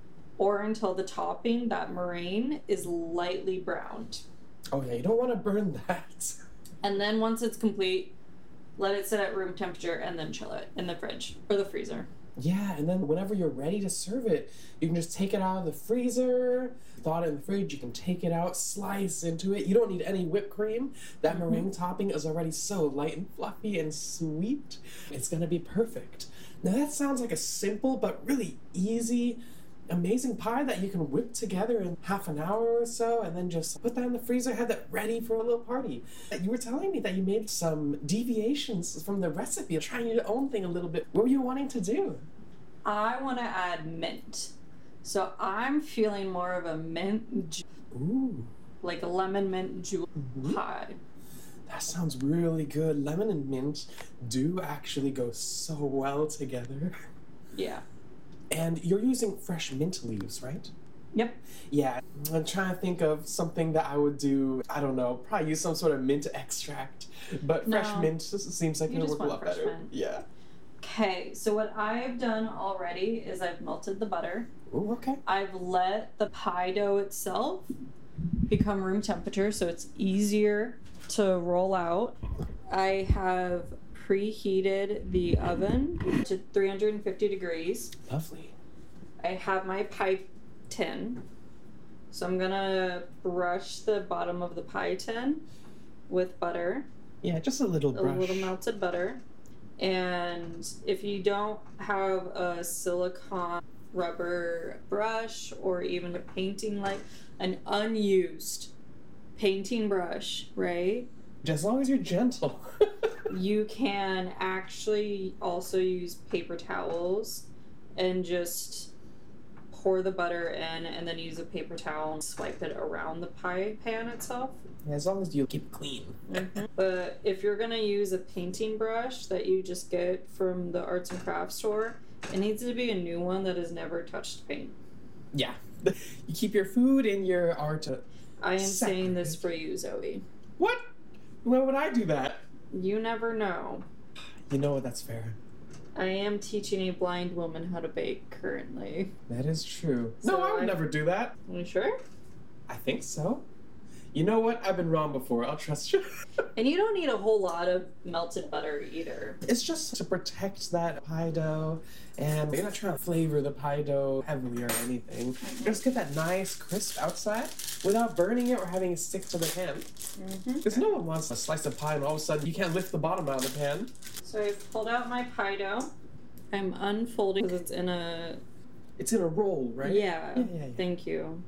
[SPEAKER 3] or until the topping, that meringue, is lightly browned.
[SPEAKER 1] Oh yeah, you don't want to burn that.
[SPEAKER 3] And then once it's complete, let it sit at room temperature and then chill it in the fridge or the freezer.
[SPEAKER 1] Yeah, and then whenever you're ready to serve it, you can just take it out of the freezer, thaw it in the fridge, you can take it out, slice into it. You don't need any whipped cream. That
[SPEAKER 3] Mhm.
[SPEAKER 1] meringue topping is already so light and fluffy and sweet. It's gonna be perfect. Now that sounds like a simple but really easy, amazing pie that you can whip together in half an hour or so and then just put that in the freezer, have that ready for a little party. You were telling me that you made some deviations from the recipe, trying your own thing a little bit. What were you wanting to do?
[SPEAKER 3] I want to add mint. So I'm feeling more of a mint, ju-
[SPEAKER 1] Ooh,
[SPEAKER 3] like a lemon mint jewel
[SPEAKER 1] Mhm.
[SPEAKER 3] pie.
[SPEAKER 1] that sounds really good. Lemon and mint do actually go so well together.
[SPEAKER 3] Yeah.
[SPEAKER 1] And you're using fresh mint leaves, right?
[SPEAKER 3] Yep.
[SPEAKER 1] Yeah, I'm trying to think of something that I would do. I don't know, probably use some sort of mint extract. But fresh
[SPEAKER 3] No.
[SPEAKER 1] mint just seems like
[SPEAKER 3] You
[SPEAKER 1] it'll
[SPEAKER 3] just
[SPEAKER 1] work a
[SPEAKER 3] want
[SPEAKER 1] lot
[SPEAKER 3] fresh
[SPEAKER 1] better.
[SPEAKER 3] mint.
[SPEAKER 1] Yeah.
[SPEAKER 3] Okay, so what I've done already is I've melted the butter.
[SPEAKER 1] Ooh, okay.
[SPEAKER 3] I've let the pie dough itself become room temperature so it's easier to roll out. I have preheated the oven to three hundred fifty degrees.
[SPEAKER 1] Lovely.
[SPEAKER 3] I have my pie tin. So I'm gonna brush the bottom of the pie tin with butter,
[SPEAKER 1] Yeah, just a little
[SPEAKER 3] a
[SPEAKER 1] brush.
[SPEAKER 3] little melted butter. And if you don't have a silicone rubber brush or even a painting, like an unused painting brush, right?
[SPEAKER 1] As long as you're gentle.
[SPEAKER 3] You can actually also use paper towels and just pour the butter in and then use a paper towel and swipe it around the pie pan itself.
[SPEAKER 1] As long as you keep it clean.
[SPEAKER 3] Mm-hmm. But if you're going to use a painting brush that you just get from the arts and crafts store, it needs to be a new one that has never touched paint.
[SPEAKER 1] Yeah. You keep your food and your art.
[SPEAKER 3] I am
[SPEAKER 1] separate.
[SPEAKER 3] saying this for you, Zoe.
[SPEAKER 1] What? Why would I do that?
[SPEAKER 3] You never know.
[SPEAKER 1] You know what? That's fair.
[SPEAKER 3] I am teaching a blind woman how to bake currently.
[SPEAKER 1] That is true.
[SPEAKER 3] So
[SPEAKER 1] no, I would
[SPEAKER 3] I-
[SPEAKER 1] never do that.
[SPEAKER 3] Are you sure?
[SPEAKER 1] I think so. You know what? I've been wrong before. I'll trust you.
[SPEAKER 3] And you don't need a whole lot of melted butter either.
[SPEAKER 1] It's just to protect that pie dough, and you're not trying to flavor the pie dough heavily or anything. Just get that nice crisp outside without burning it or having it stick to the pan.
[SPEAKER 3] Mm-hmm.
[SPEAKER 1] Because no one wants a slice of pie and all of a sudden you can't lift the bottom out of the pan.
[SPEAKER 3] So I've pulled out my pie dough. I'm unfolding because it's in a...
[SPEAKER 1] It's in a roll, right?
[SPEAKER 3] Yeah,
[SPEAKER 1] Yeah, yeah, yeah.
[SPEAKER 3] Thank you.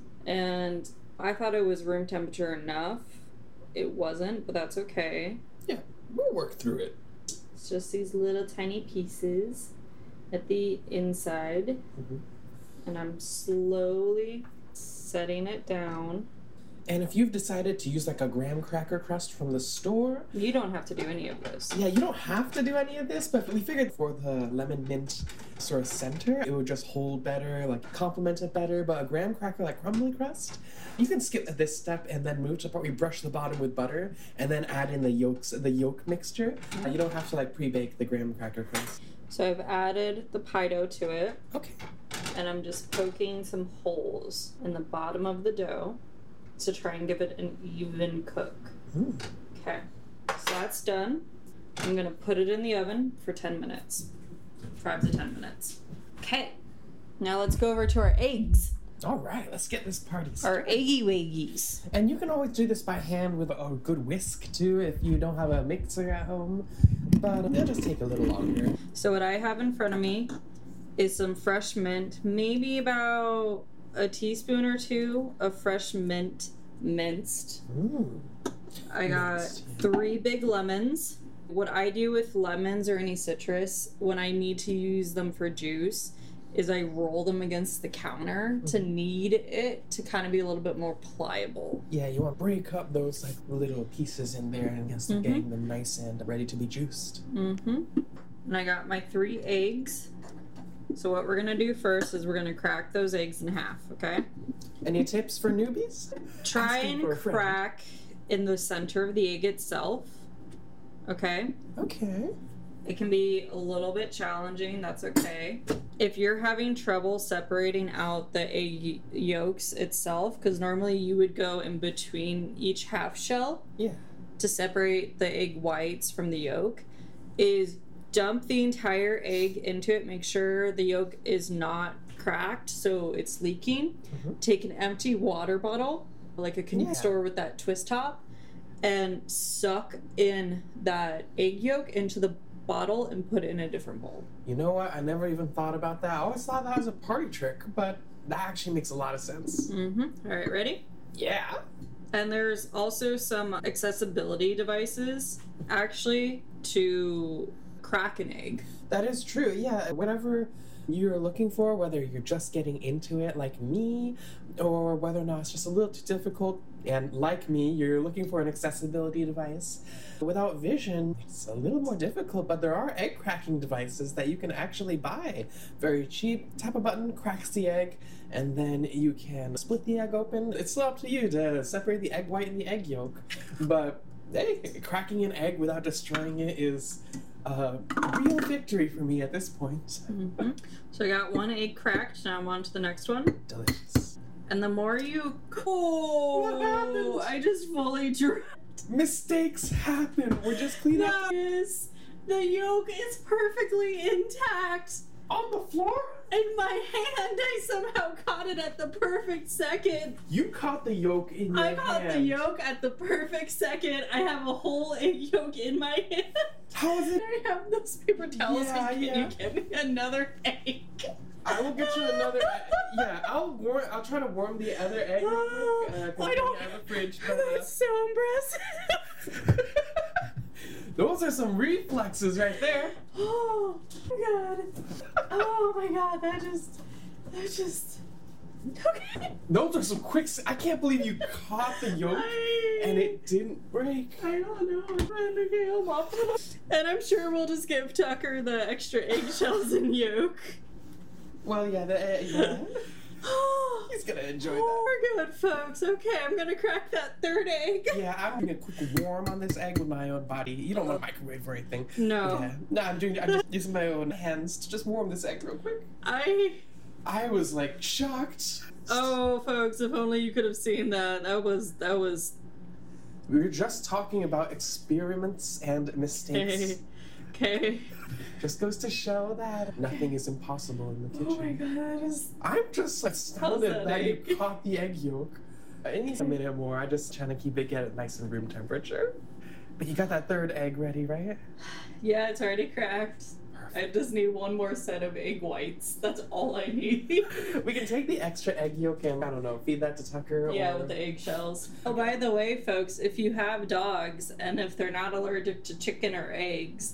[SPEAKER 3] And I thought it was room temperature enough. It wasn't, but that's okay.
[SPEAKER 1] Yeah, we'll work through it.
[SPEAKER 3] It's just these little tiny pieces at the inside.
[SPEAKER 1] Mhm.
[SPEAKER 3] And I'm slowly setting it down.
[SPEAKER 1] And if you've decided to use like a graham cracker crust from the store,
[SPEAKER 3] You don't have to do any of this.
[SPEAKER 1] yeah, you don't have to do any of this, but we figured for the lemon mint sort of center, it would just hold better, like complement it better. But a graham cracker, like crumbly crust, you can skip this step and then move to the part where we brush the bottom with butter and then add in the yolks, the yolk mixture. Uh, you don't have to like pre-bake the graham cracker crust.
[SPEAKER 3] So I've added the pie dough to it,
[SPEAKER 1] Okay.
[SPEAKER 3] and I'm just poking some holes in the bottom of the dough to try and give it an even cook.
[SPEAKER 1] Ooh.
[SPEAKER 3] Okay, so that's done. I'm gonna put it in the oven for ten minutes. Five to ten minutes. Okay, now let's go over to our eggs.
[SPEAKER 1] All right, let's get this party
[SPEAKER 3] Our
[SPEAKER 1] started.
[SPEAKER 3] eggy waggies.
[SPEAKER 1] And you can always do this by hand with a good whisk too if you don't have a mixer at home. But it'll just take a little longer.
[SPEAKER 3] So what I have in front of me is some fresh mint, maybe about a teaspoon or two of fresh mint minced.
[SPEAKER 1] Ooh.
[SPEAKER 3] I got
[SPEAKER 1] Minced, yeah.
[SPEAKER 3] three big lemons. What I do with lemons or any citrus when I need to use them for juice is I roll them against the counter to knead it to kind of be a little bit more pliable.
[SPEAKER 1] Yeah, you want to break up those like little pieces in there and just
[SPEAKER 3] Mhm.
[SPEAKER 1] getting them nice and ready to be juiced.
[SPEAKER 3] Mm-hmm. And I got my three eggs. So what we're gonna do first is we're gonna crack those eggs in half, okay?
[SPEAKER 1] Any tips for newbies?
[SPEAKER 3] Try
[SPEAKER 1] Asking
[SPEAKER 3] and
[SPEAKER 1] for a friend.
[SPEAKER 3] crack in the center of the egg itself, okay?
[SPEAKER 1] Okay.
[SPEAKER 3] It can be a little bit challenging, that's okay. If you're having trouble separating out the egg yolks itself, because normally you would go in between each half shell
[SPEAKER 1] Yeah.
[SPEAKER 3] to separate the egg whites from the yolk, is dump the entire egg into it. Make sure the yolk is not cracked, so it's leaking.
[SPEAKER 1] Mhm.
[SPEAKER 3] Take an empty water bottle, like a convenience
[SPEAKER 1] Yeah.
[SPEAKER 3] store with that twist top, and suck in that egg yolk into the bottle and put it in a different bowl.
[SPEAKER 1] You know what? I never even thought about that. I always thought that was a party trick, but that actually makes a lot of sense.
[SPEAKER 3] Mm-hmm. All right, ready?
[SPEAKER 1] Yeah.
[SPEAKER 3] And there's also some accessibility devices, actually, to crack an egg.
[SPEAKER 1] That is true. Yeah. Whatever you're looking for, whether you're just getting into it like me, or whether or not it's just a little too difficult, and like me, you're looking for an accessibility device. Without vision, it's a little more difficult, but there are egg cracking devices that you can actually buy. Very cheap. Tap a button, cracks the egg, and then you can split the egg open. It's still up to you to separate the egg white and the egg yolk. But hey, cracking an egg without destroying it is a real victory for me at this point.
[SPEAKER 3] Mm-hmm. So I got one egg cracked, now I'm on to the next one.
[SPEAKER 1] Delicious.
[SPEAKER 3] And the more you... Oh,
[SPEAKER 1] What happened?
[SPEAKER 3] I just fully drew...
[SPEAKER 1] Mistakes happen. We're just cleaning up
[SPEAKER 3] Yes, the yolk is perfectly intact.
[SPEAKER 1] on the floor.
[SPEAKER 3] In my hand, I somehow caught it at the perfect second.
[SPEAKER 1] You caught the yolk in your
[SPEAKER 3] I caught the
[SPEAKER 1] hand.
[SPEAKER 3] yolk at the perfect second. I have a whole egg yolk in my hand.
[SPEAKER 1] How is it?
[SPEAKER 3] I have those paper towels.
[SPEAKER 1] Yeah,
[SPEAKER 3] Can
[SPEAKER 1] yeah.
[SPEAKER 3] you give me another egg?
[SPEAKER 1] I will get you another. Yeah, I'll warm. I'll try to warm the other egg. real quick, uh, 'cause
[SPEAKER 3] I don't-
[SPEAKER 1] we have a fridge. But, uh,
[SPEAKER 3] That's so impressive.
[SPEAKER 1] those are some reflexes right there.
[SPEAKER 3] Oh my god. Oh my god, that just that just okay.
[SPEAKER 1] Those are some quick. s- I can't believe you caught the yolk
[SPEAKER 3] I,
[SPEAKER 1] and it didn't break.
[SPEAKER 3] I don't know. I'm trying to get him off. And I'm sure we'll just give Tucker the extra eggshells and yolk.
[SPEAKER 1] Well, yeah, the, uh, yeah.
[SPEAKER 3] Oh,
[SPEAKER 1] He's gonna enjoy that.
[SPEAKER 3] we're good, folks. Okay, I'm gonna crack that third egg.
[SPEAKER 1] Yeah, I'm doing a quick warm on this egg with my own body. You don't want to microwave or anything.
[SPEAKER 3] No.
[SPEAKER 1] Yeah. No, I'm doing. I'm just using my own hands to just warm this egg real quick.
[SPEAKER 3] I.
[SPEAKER 1] I was like shocked.
[SPEAKER 3] Oh, folks, if only you could have seen that. That was that was.
[SPEAKER 1] We were just talking about experiments and mistakes.
[SPEAKER 3] Okay. Okay.
[SPEAKER 1] Just goes to show that nothing is impossible in the kitchen.
[SPEAKER 3] Oh my god, that is.
[SPEAKER 1] I'm just astounded
[SPEAKER 3] that
[SPEAKER 1] that you
[SPEAKER 3] egg?
[SPEAKER 1] caught the egg yolk. It needs a minute more. I just trying to keep it get it nice and room temperature. But you got that third egg ready, right?
[SPEAKER 3] Yeah, it's already cracked. I just need one more set of egg whites. That's all I need.
[SPEAKER 1] We can take the extra egg yolk and, I don't know, feed that to Tucker.
[SPEAKER 3] Yeah,
[SPEAKER 1] or...
[SPEAKER 3] with the eggshells. Oh, by the way, folks, if you have dogs and if they're not allergic to chicken or eggs,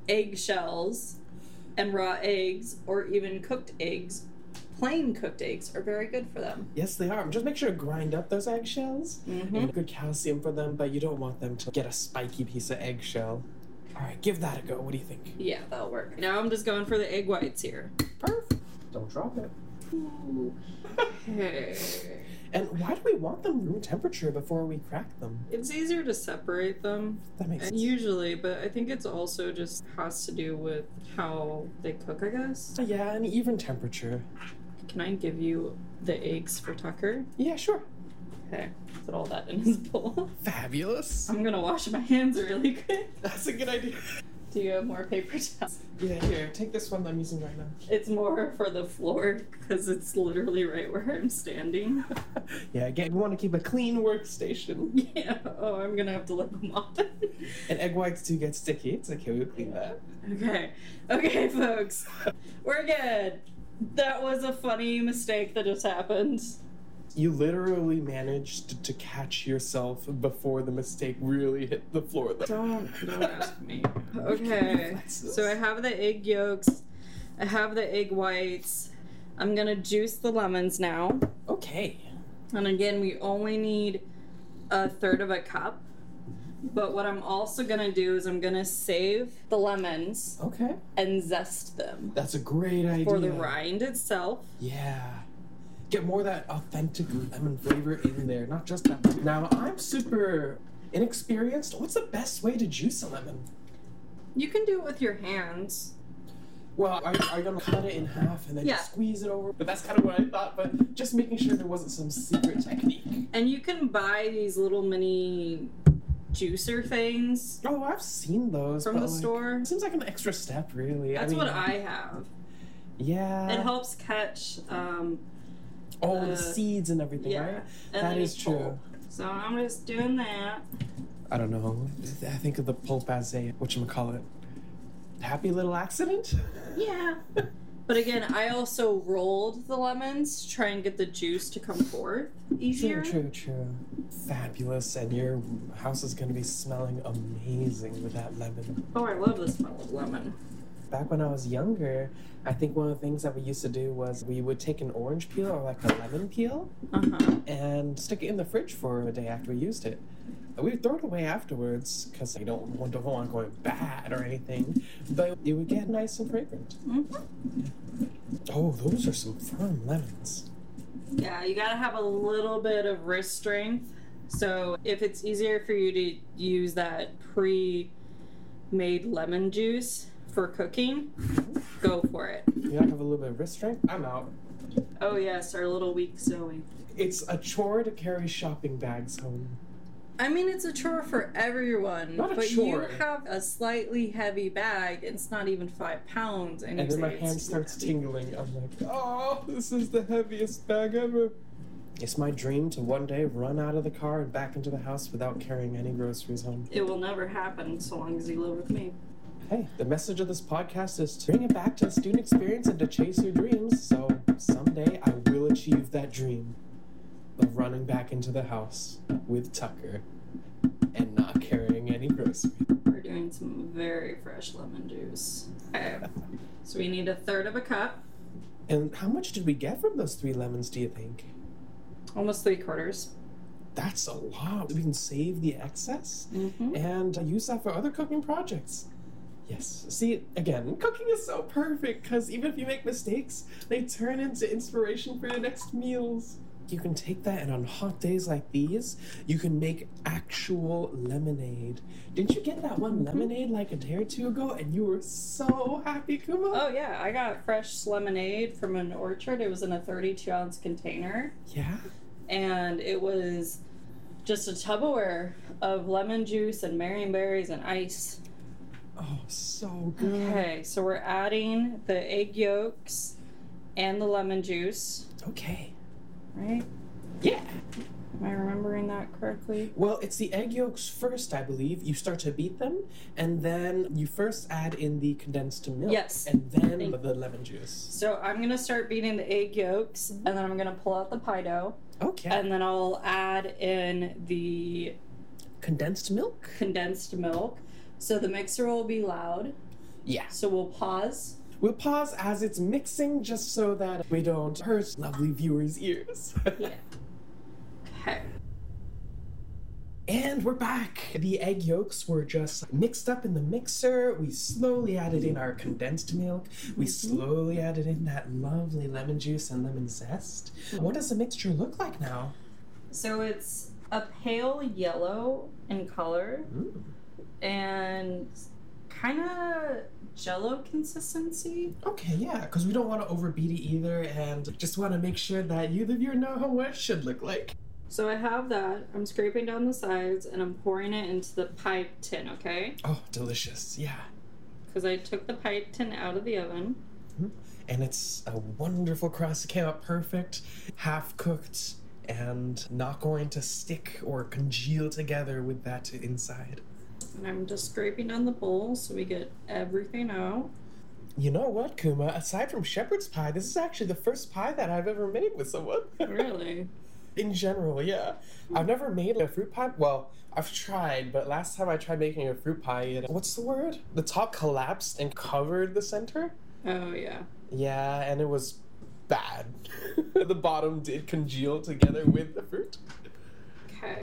[SPEAKER 3] eggshells and raw eggs or even cooked eggs, plain cooked eggs are very good for them.
[SPEAKER 1] Yes, they are. Just make sure to grind up those eggshells.
[SPEAKER 3] Mm-hmm.
[SPEAKER 1] And good calcium for them, but you don't want them to get a spiky piece of eggshell. All right, give that a go. What do you think?
[SPEAKER 3] Yeah, that'll work. Now I'm just going for the egg whites here.
[SPEAKER 1] Perfect. Don't drop it.
[SPEAKER 3] Ooh. Okay.
[SPEAKER 1] And why do we want them room temperature before we crack them?
[SPEAKER 3] It's easier to separate them.
[SPEAKER 1] That makes sense.
[SPEAKER 3] Usually, but I think it's also just has to do with how they cook, I guess.
[SPEAKER 1] Yeah, an even temperature.
[SPEAKER 3] Can I give you the eggs for Tucker?
[SPEAKER 1] Yeah, sure.
[SPEAKER 3] Okay, put all that in his bowl.
[SPEAKER 1] Fabulous.
[SPEAKER 3] I'm gonna wash my hands really quick.
[SPEAKER 1] That's a good idea.
[SPEAKER 3] Do you have more paper towels?
[SPEAKER 1] Yeah, here, take this one I'm using right now.
[SPEAKER 3] It's more for the floor because it's literally right where I'm standing.
[SPEAKER 1] Yeah, again, we want to keep a clean workstation.
[SPEAKER 3] Yeah. Oh, I'm gonna have to let them off.
[SPEAKER 1] And egg whites do get sticky. It's okay, we'll clean that.
[SPEAKER 3] Okay. Okay, folks. We're good. That was a funny mistake that just happened.
[SPEAKER 1] You literally managed to catch yourself before the mistake really hit the floor.
[SPEAKER 3] Don't, don't ask me. Okay, so I have the egg yolks. I have the egg whites. I'm gonna juice the lemons now.
[SPEAKER 1] Okay.
[SPEAKER 3] And again, we only need a third of a cup. But what I'm also gonna do is I'm gonna save the lemons
[SPEAKER 1] Okay.
[SPEAKER 3] and zest them
[SPEAKER 1] That's a great idea.
[SPEAKER 3] for the rind itself.
[SPEAKER 1] Yeah. Get more of that authentic lemon flavor in there, not just that. Now, I'm super inexperienced. What's the best way to juice a lemon?
[SPEAKER 3] You can do it with your hands.
[SPEAKER 1] Well, are, are you gonna cut it in half and then
[SPEAKER 3] Yeah.
[SPEAKER 1] just squeeze it over? But that's kind of what I thought, but just making sure there wasn't some secret technique.
[SPEAKER 3] And you can buy these little mini juicer things
[SPEAKER 1] Oh, I've seen those.
[SPEAKER 3] from
[SPEAKER 1] but,
[SPEAKER 3] the
[SPEAKER 1] like,
[SPEAKER 3] store.
[SPEAKER 1] Seems like an extra step, really.
[SPEAKER 3] That's
[SPEAKER 1] I mean,
[SPEAKER 3] what I have.
[SPEAKER 1] Yeah.
[SPEAKER 3] It helps catch, um,
[SPEAKER 1] Oh,
[SPEAKER 3] uh,
[SPEAKER 1] the seeds and everything,
[SPEAKER 3] yeah,
[SPEAKER 1] right?
[SPEAKER 3] and
[SPEAKER 1] That
[SPEAKER 3] then
[SPEAKER 1] is
[SPEAKER 3] you
[SPEAKER 1] true.
[SPEAKER 3] pull. So I'm just doing that.
[SPEAKER 1] I don't know. I think of the pulp as a, whatchamacallit, happy little accident?
[SPEAKER 3] Yeah. But again, I also rolled the lemons to try and get the juice to come forth easier.
[SPEAKER 1] True, true, true. Fabulous, and your house is going to be smelling amazing with that lemon.
[SPEAKER 3] Oh, I love the smell of lemon.
[SPEAKER 1] Back when I was younger, I think one of the things that we used to do was we would take an orange peel or like a lemon peel
[SPEAKER 3] Uh-huh.
[SPEAKER 1] and stick it in the fridge for a day after we used it. We would throw it away afterwards because you don't want, don't want it going bad or anything, but it would get nice and fragrant.
[SPEAKER 3] Mm-hmm.
[SPEAKER 1] Oh, those are some firm lemons.
[SPEAKER 3] Yeah, you gotta have a little bit of wrist strength. So if it's easier for you to use that pre-made lemon juice for cooking, go for it.
[SPEAKER 1] You gotta have a little bit of wrist strength? I'm out.
[SPEAKER 3] Oh yes, our little weak Zoe.
[SPEAKER 1] It's a chore to carry shopping bags home.
[SPEAKER 3] I mean, it's a chore for everyone,
[SPEAKER 1] Not a
[SPEAKER 3] but
[SPEAKER 1] chore.
[SPEAKER 3] you have a slightly heavy bag. It's not even five pounds, and,
[SPEAKER 1] And
[SPEAKER 3] you
[SPEAKER 1] then my
[SPEAKER 3] say
[SPEAKER 1] hand
[SPEAKER 3] it's
[SPEAKER 1] starts
[SPEAKER 3] heavy.
[SPEAKER 1] tingling. I'm like, oh, this is the heaviest bag ever. It's my dream to one day run out of the car and back into the house without carrying any groceries home.
[SPEAKER 3] It will never happen so long as you live with me.
[SPEAKER 1] Hey, the message of this podcast is to bring it back to the student experience and to chase your dreams. So someday I will achieve that dream of running back into the house with Tucker and not carrying any groceries.
[SPEAKER 3] We're doing some very fresh lemon juice. Okay. So we need a third of a cup.
[SPEAKER 1] And how much did we get from those three lemons, do you think?
[SPEAKER 3] Almost three quarters.
[SPEAKER 1] That's a lot. We can save the excess
[SPEAKER 3] Mm-hmm.
[SPEAKER 1] and use that for other cooking projects. Yes. See, again, cooking is so perfect because even if you make mistakes, they turn into inspiration for your next meals. You can take that, and on hot days like these, you can make actual lemonade. Didn't you get that one lemonade like a day or two ago, and you were so happy, Kuma?
[SPEAKER 3] Oh yeah, I got fresh lemonade from an orchard. It was in a thirty-two ounce container,
[SPEAKER 1] Yeah?
[SPEAKER 3] and it was just a Tupperware of lemon juice and marionberries and ice.
[SPEAKER 1] Oh, so good.
[SPEAKER 3] Okay, so we're adding the egg yolks and the lemon juice,
[SPEAKER 1] Okay.
[SPEAKER 3] right?
[SPEAKER 1] Yeah.
[SPEAKER 3] Am I remembering that correctly?
[SPEAKER 1] Well, it's the egg yolks first, I believe. You start to beat them, and then you first add in the condensed milk.
[SPEAKER 3] Yes.
[SPEAKER 1] And then
[SPEAKER 3] Thank-
[SPEAKER 1] the lemon juice.
[SPEAKER 3] So I'm gonna start beating the egg yolks, and then I'm gonna pull out the pie dough,
[SPEAKER 1] Okay.
[SPEAKER 3] and then I'll add in the
[SPEAKER 1] Condensed milk?
[SPEAKER 3] condensed milk. So the mixer will be loud.
[SPEAKER 1] Yeah.
[SPEAKER 3] So we'll pause.
[SPEAKER 1] We'll pause as it's mixing just so that we don't hurt lovely viewers' ears.
[SPEAKER 3] Yeah. Okay.
[SPEAKER 1] And we're back. The egg yolks were just mixed up in the mixer. We slowly added in our condensed milk. We slowly added in that lovely lemon juice and lemon zest. What does the mixture look like now?
[SPEAKER 3] So it's a pale yellow in color
[SPEAKER 1] Ooh.
[SPEAKER 3] and kind of jello consistency.
[SPEAKER 1] Okay, yeah, because we don't want to overbeat it either and just want to make sure that you, the viewer, know what it should look like.
[SPEAKER 3] So I have that. I'm scraping down the sides and I'm pouring it into the pie tin, okay?
[SPEAKER 1] Oh, delicious, yeah.
[SPEAKER 3] Because I took the pie tin out of the oven.
[SPEAKER 1] And it's a wonderful crust. It came out perfect, half cooked, and not going to stick or congeal together with that inside.
[SPEAKER 3] And I'm just scraping down the bowl so we get everything out.
[SPEAKER 1] You know what, Kuma? Aside from shepherd's pie, this is actually the first pie that I've ever made with someone.
[SPEAKER 3] Really?
[SPEAKER 1] In general, yeah. I've never made a fruit pie. Well, I've tried, but last time I tried making a fruit pie, it, what's the word? The top collapsed and covered the center.
[SPEAKER 3] Oh, yeah.
[SPEAKER 1] Yeah, and it was bad. The bottom did congeal together with the fruit.
[SPEAKER 3] Okay.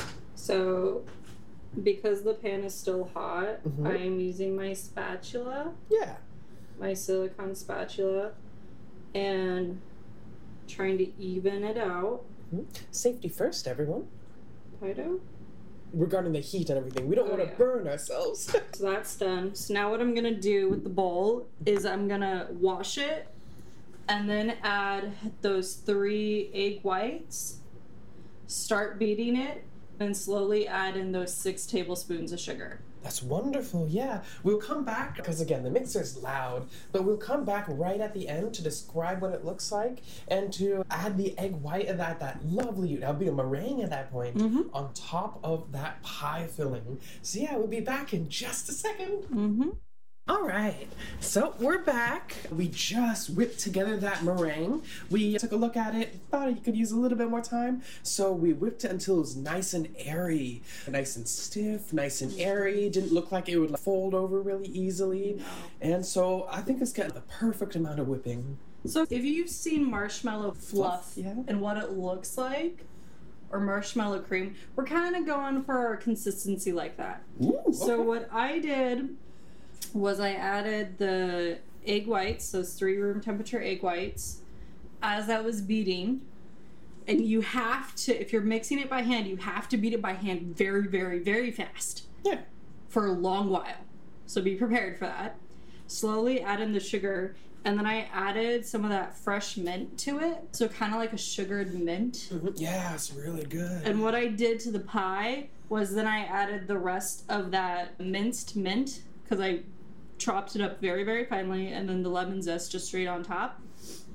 [SPEAKER 3] So, because the pan is still hot,
[SPEAKER 1] Mhm.
[SPEAKER 3] I am using my spatula,
[SPEAKER 1] Yeah.
[SPEAKER 3] my silicone spatula, and trying to even it out.
[SPEAKER 1] Safety first, everyone.
[SPEAKER 3] Pie dough?
[SPEAKER 1] Regarding the heat and everything, we don't
[SPEAKER 3] Oh,
[SPEAKER 1] want to
[SPEAKER 3] yeah.
[SPEAKER 1] burn ourselves.
[SPEAKER 3] So that's done. So now what I'm gonna do with the bowl is I'm gonna wash it and then add those three egg whites, start beating it, and slowly add in those six tablespoons of sugar.
[SPEAKER 1] That's wonderful, yeah. We'll come back, because again, the mixer's loud, but we'll come back right at the end to describe what it looks like and to add the egg white of that, that lovely, that'll be a meringue at that point,
[SPEAKER 3] Mhm.
[SPEAKER 1] on top of that pie filling. So yeah, we'll be back in just a second.
[SPEAKER 3] Mm-hmm.
[SPEAKER 1] All right, so we're back. We just whipped together that meringue. We took a look at it, thought you could use a little bit more time, so we whipped it until it was nice and airy. Nice and stiff, nice and airy. Didn't look like it would like, fold over really easily. And so I think it's got the perfect amount of whipping.
[SPEAKER 3] So if you've seen marshmallow fluff,
[SPEAKER 1] Fluff, yeah.
[SPEAKER 3] and what it looks like, or marshmallow cream, we're kind of going for a consistency like that.
[SPEAKER 1] Ooh,
[SPEAKER 3] So
[SPEAKER 1] okay.
[SPEAKER 3] what I did was I added the egg whites, those three room temperature egg whites, as I was beating. And you have to, if you're mixing it by hand, you have to beat it by hand very, very, very fast
[SPEAKER 1] Yeah.
[SPEAKER 3] for a long while. So be prepared for that. Slowly add in the sugar, and then I added some of that fresh mint to it. So kind of like a sugared mint.
[SPEAKER 1] Mhm. Yeah, it's really good.
[SPEAKER 3] And what I did to the pie was then I added the rest of that minced mint, because I chopped it up very, very finely, and then the lemon zest just straight on top.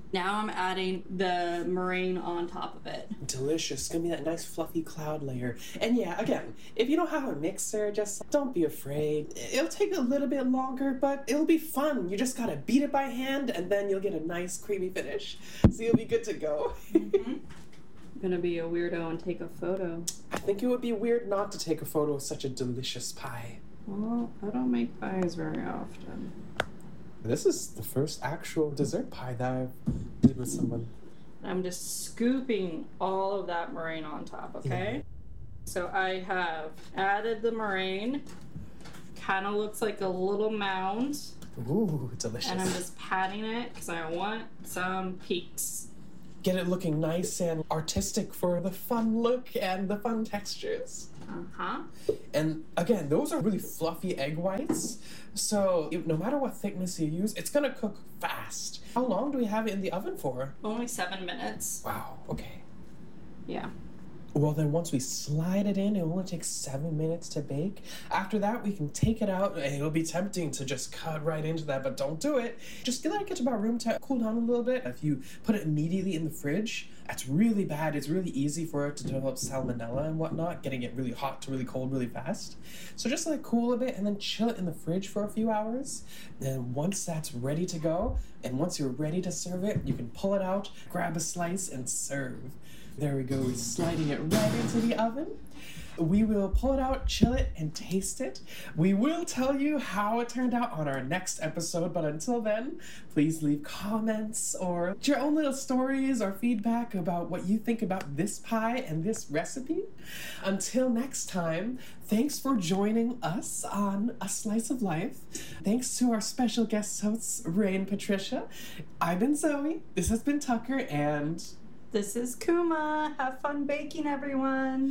[SPEAKER 3] Now I'm adding the meringue on top of it.
[SPEAKER 1] Delicious. It's gonna be that nice fluffy cloud layer. And yeah, again, if you don't have a mixer, just don't be afraid. It'll take a little bit longer, but it'll be fun. You just gotta beat it by hand, and then you'll get a nice creamy finish. So you'll be good to go.
[SPEAKER 3] Mm-hmm. I'm gonna be a weirdo and take a photo.
[SPEAKER 1] I think it would be weird not to take a photo of such a delicious pie.
[SPEAKER 3] Well, I don't make pies very often.
[SPEAKER 1] This is the first actual dessert pie that I've did with someone.
[SPEAKER 3] I'm just scooping all of that meringue on top, okay? Yeah. So I have added the meringue. Kind of looks like a little mound.
[SPEAKER 1] Ooh, delicious.
[SPEAKER 3] And I'm just patting it because I want some peaks.
[SPEAKER 1] Get it looking nice and artistic for the fun look and the fun textures.
[SPEAKER 3] Uh-huh.
[SPEAKER 1] And again, those are really fluffy egg whites. So if, no matter what thickness you use, it's gonna cook fast. How long do we have it in the oven for?
[SPEAKER 3] Only seven minutes.
[SPEAKER 1] Wow, okay.
[SPEAKER 3] Yeah.
[SPEAKER 1] Well, then once we slide it in, it only takes seven minutes to bake. After that, we can take it out. It'll be tempting to just cut right into that, but don't do it. Just let it get to about room to cool down a little bit. If you put it immediately in the fridge, that's really bad. It's really easy for it to develop salmonella and whatnot, getting it really hot to really cold really fast. So just let it cool a bit and then chill it in the fridge for a few hours. And once that's ready to go, and once you're ready to serve it, you can pull it out, grab a slice, and serve. There we go, we're sliding it right into the oven. We will pull it out, chill it, and taste it. We will tell you how it turned out on our next episode, but until then, please leave comments or your own little stories or feedback about what you think about this pie and this recipe. Until next time, thanks for joining us on A Slice of Life. Thanks to our special guest hosts, Ray and Patricia. I've been Zoe, this has been Tucker, and...
[SPEAKER 3] This is Kuma. Have fun baking, everyone.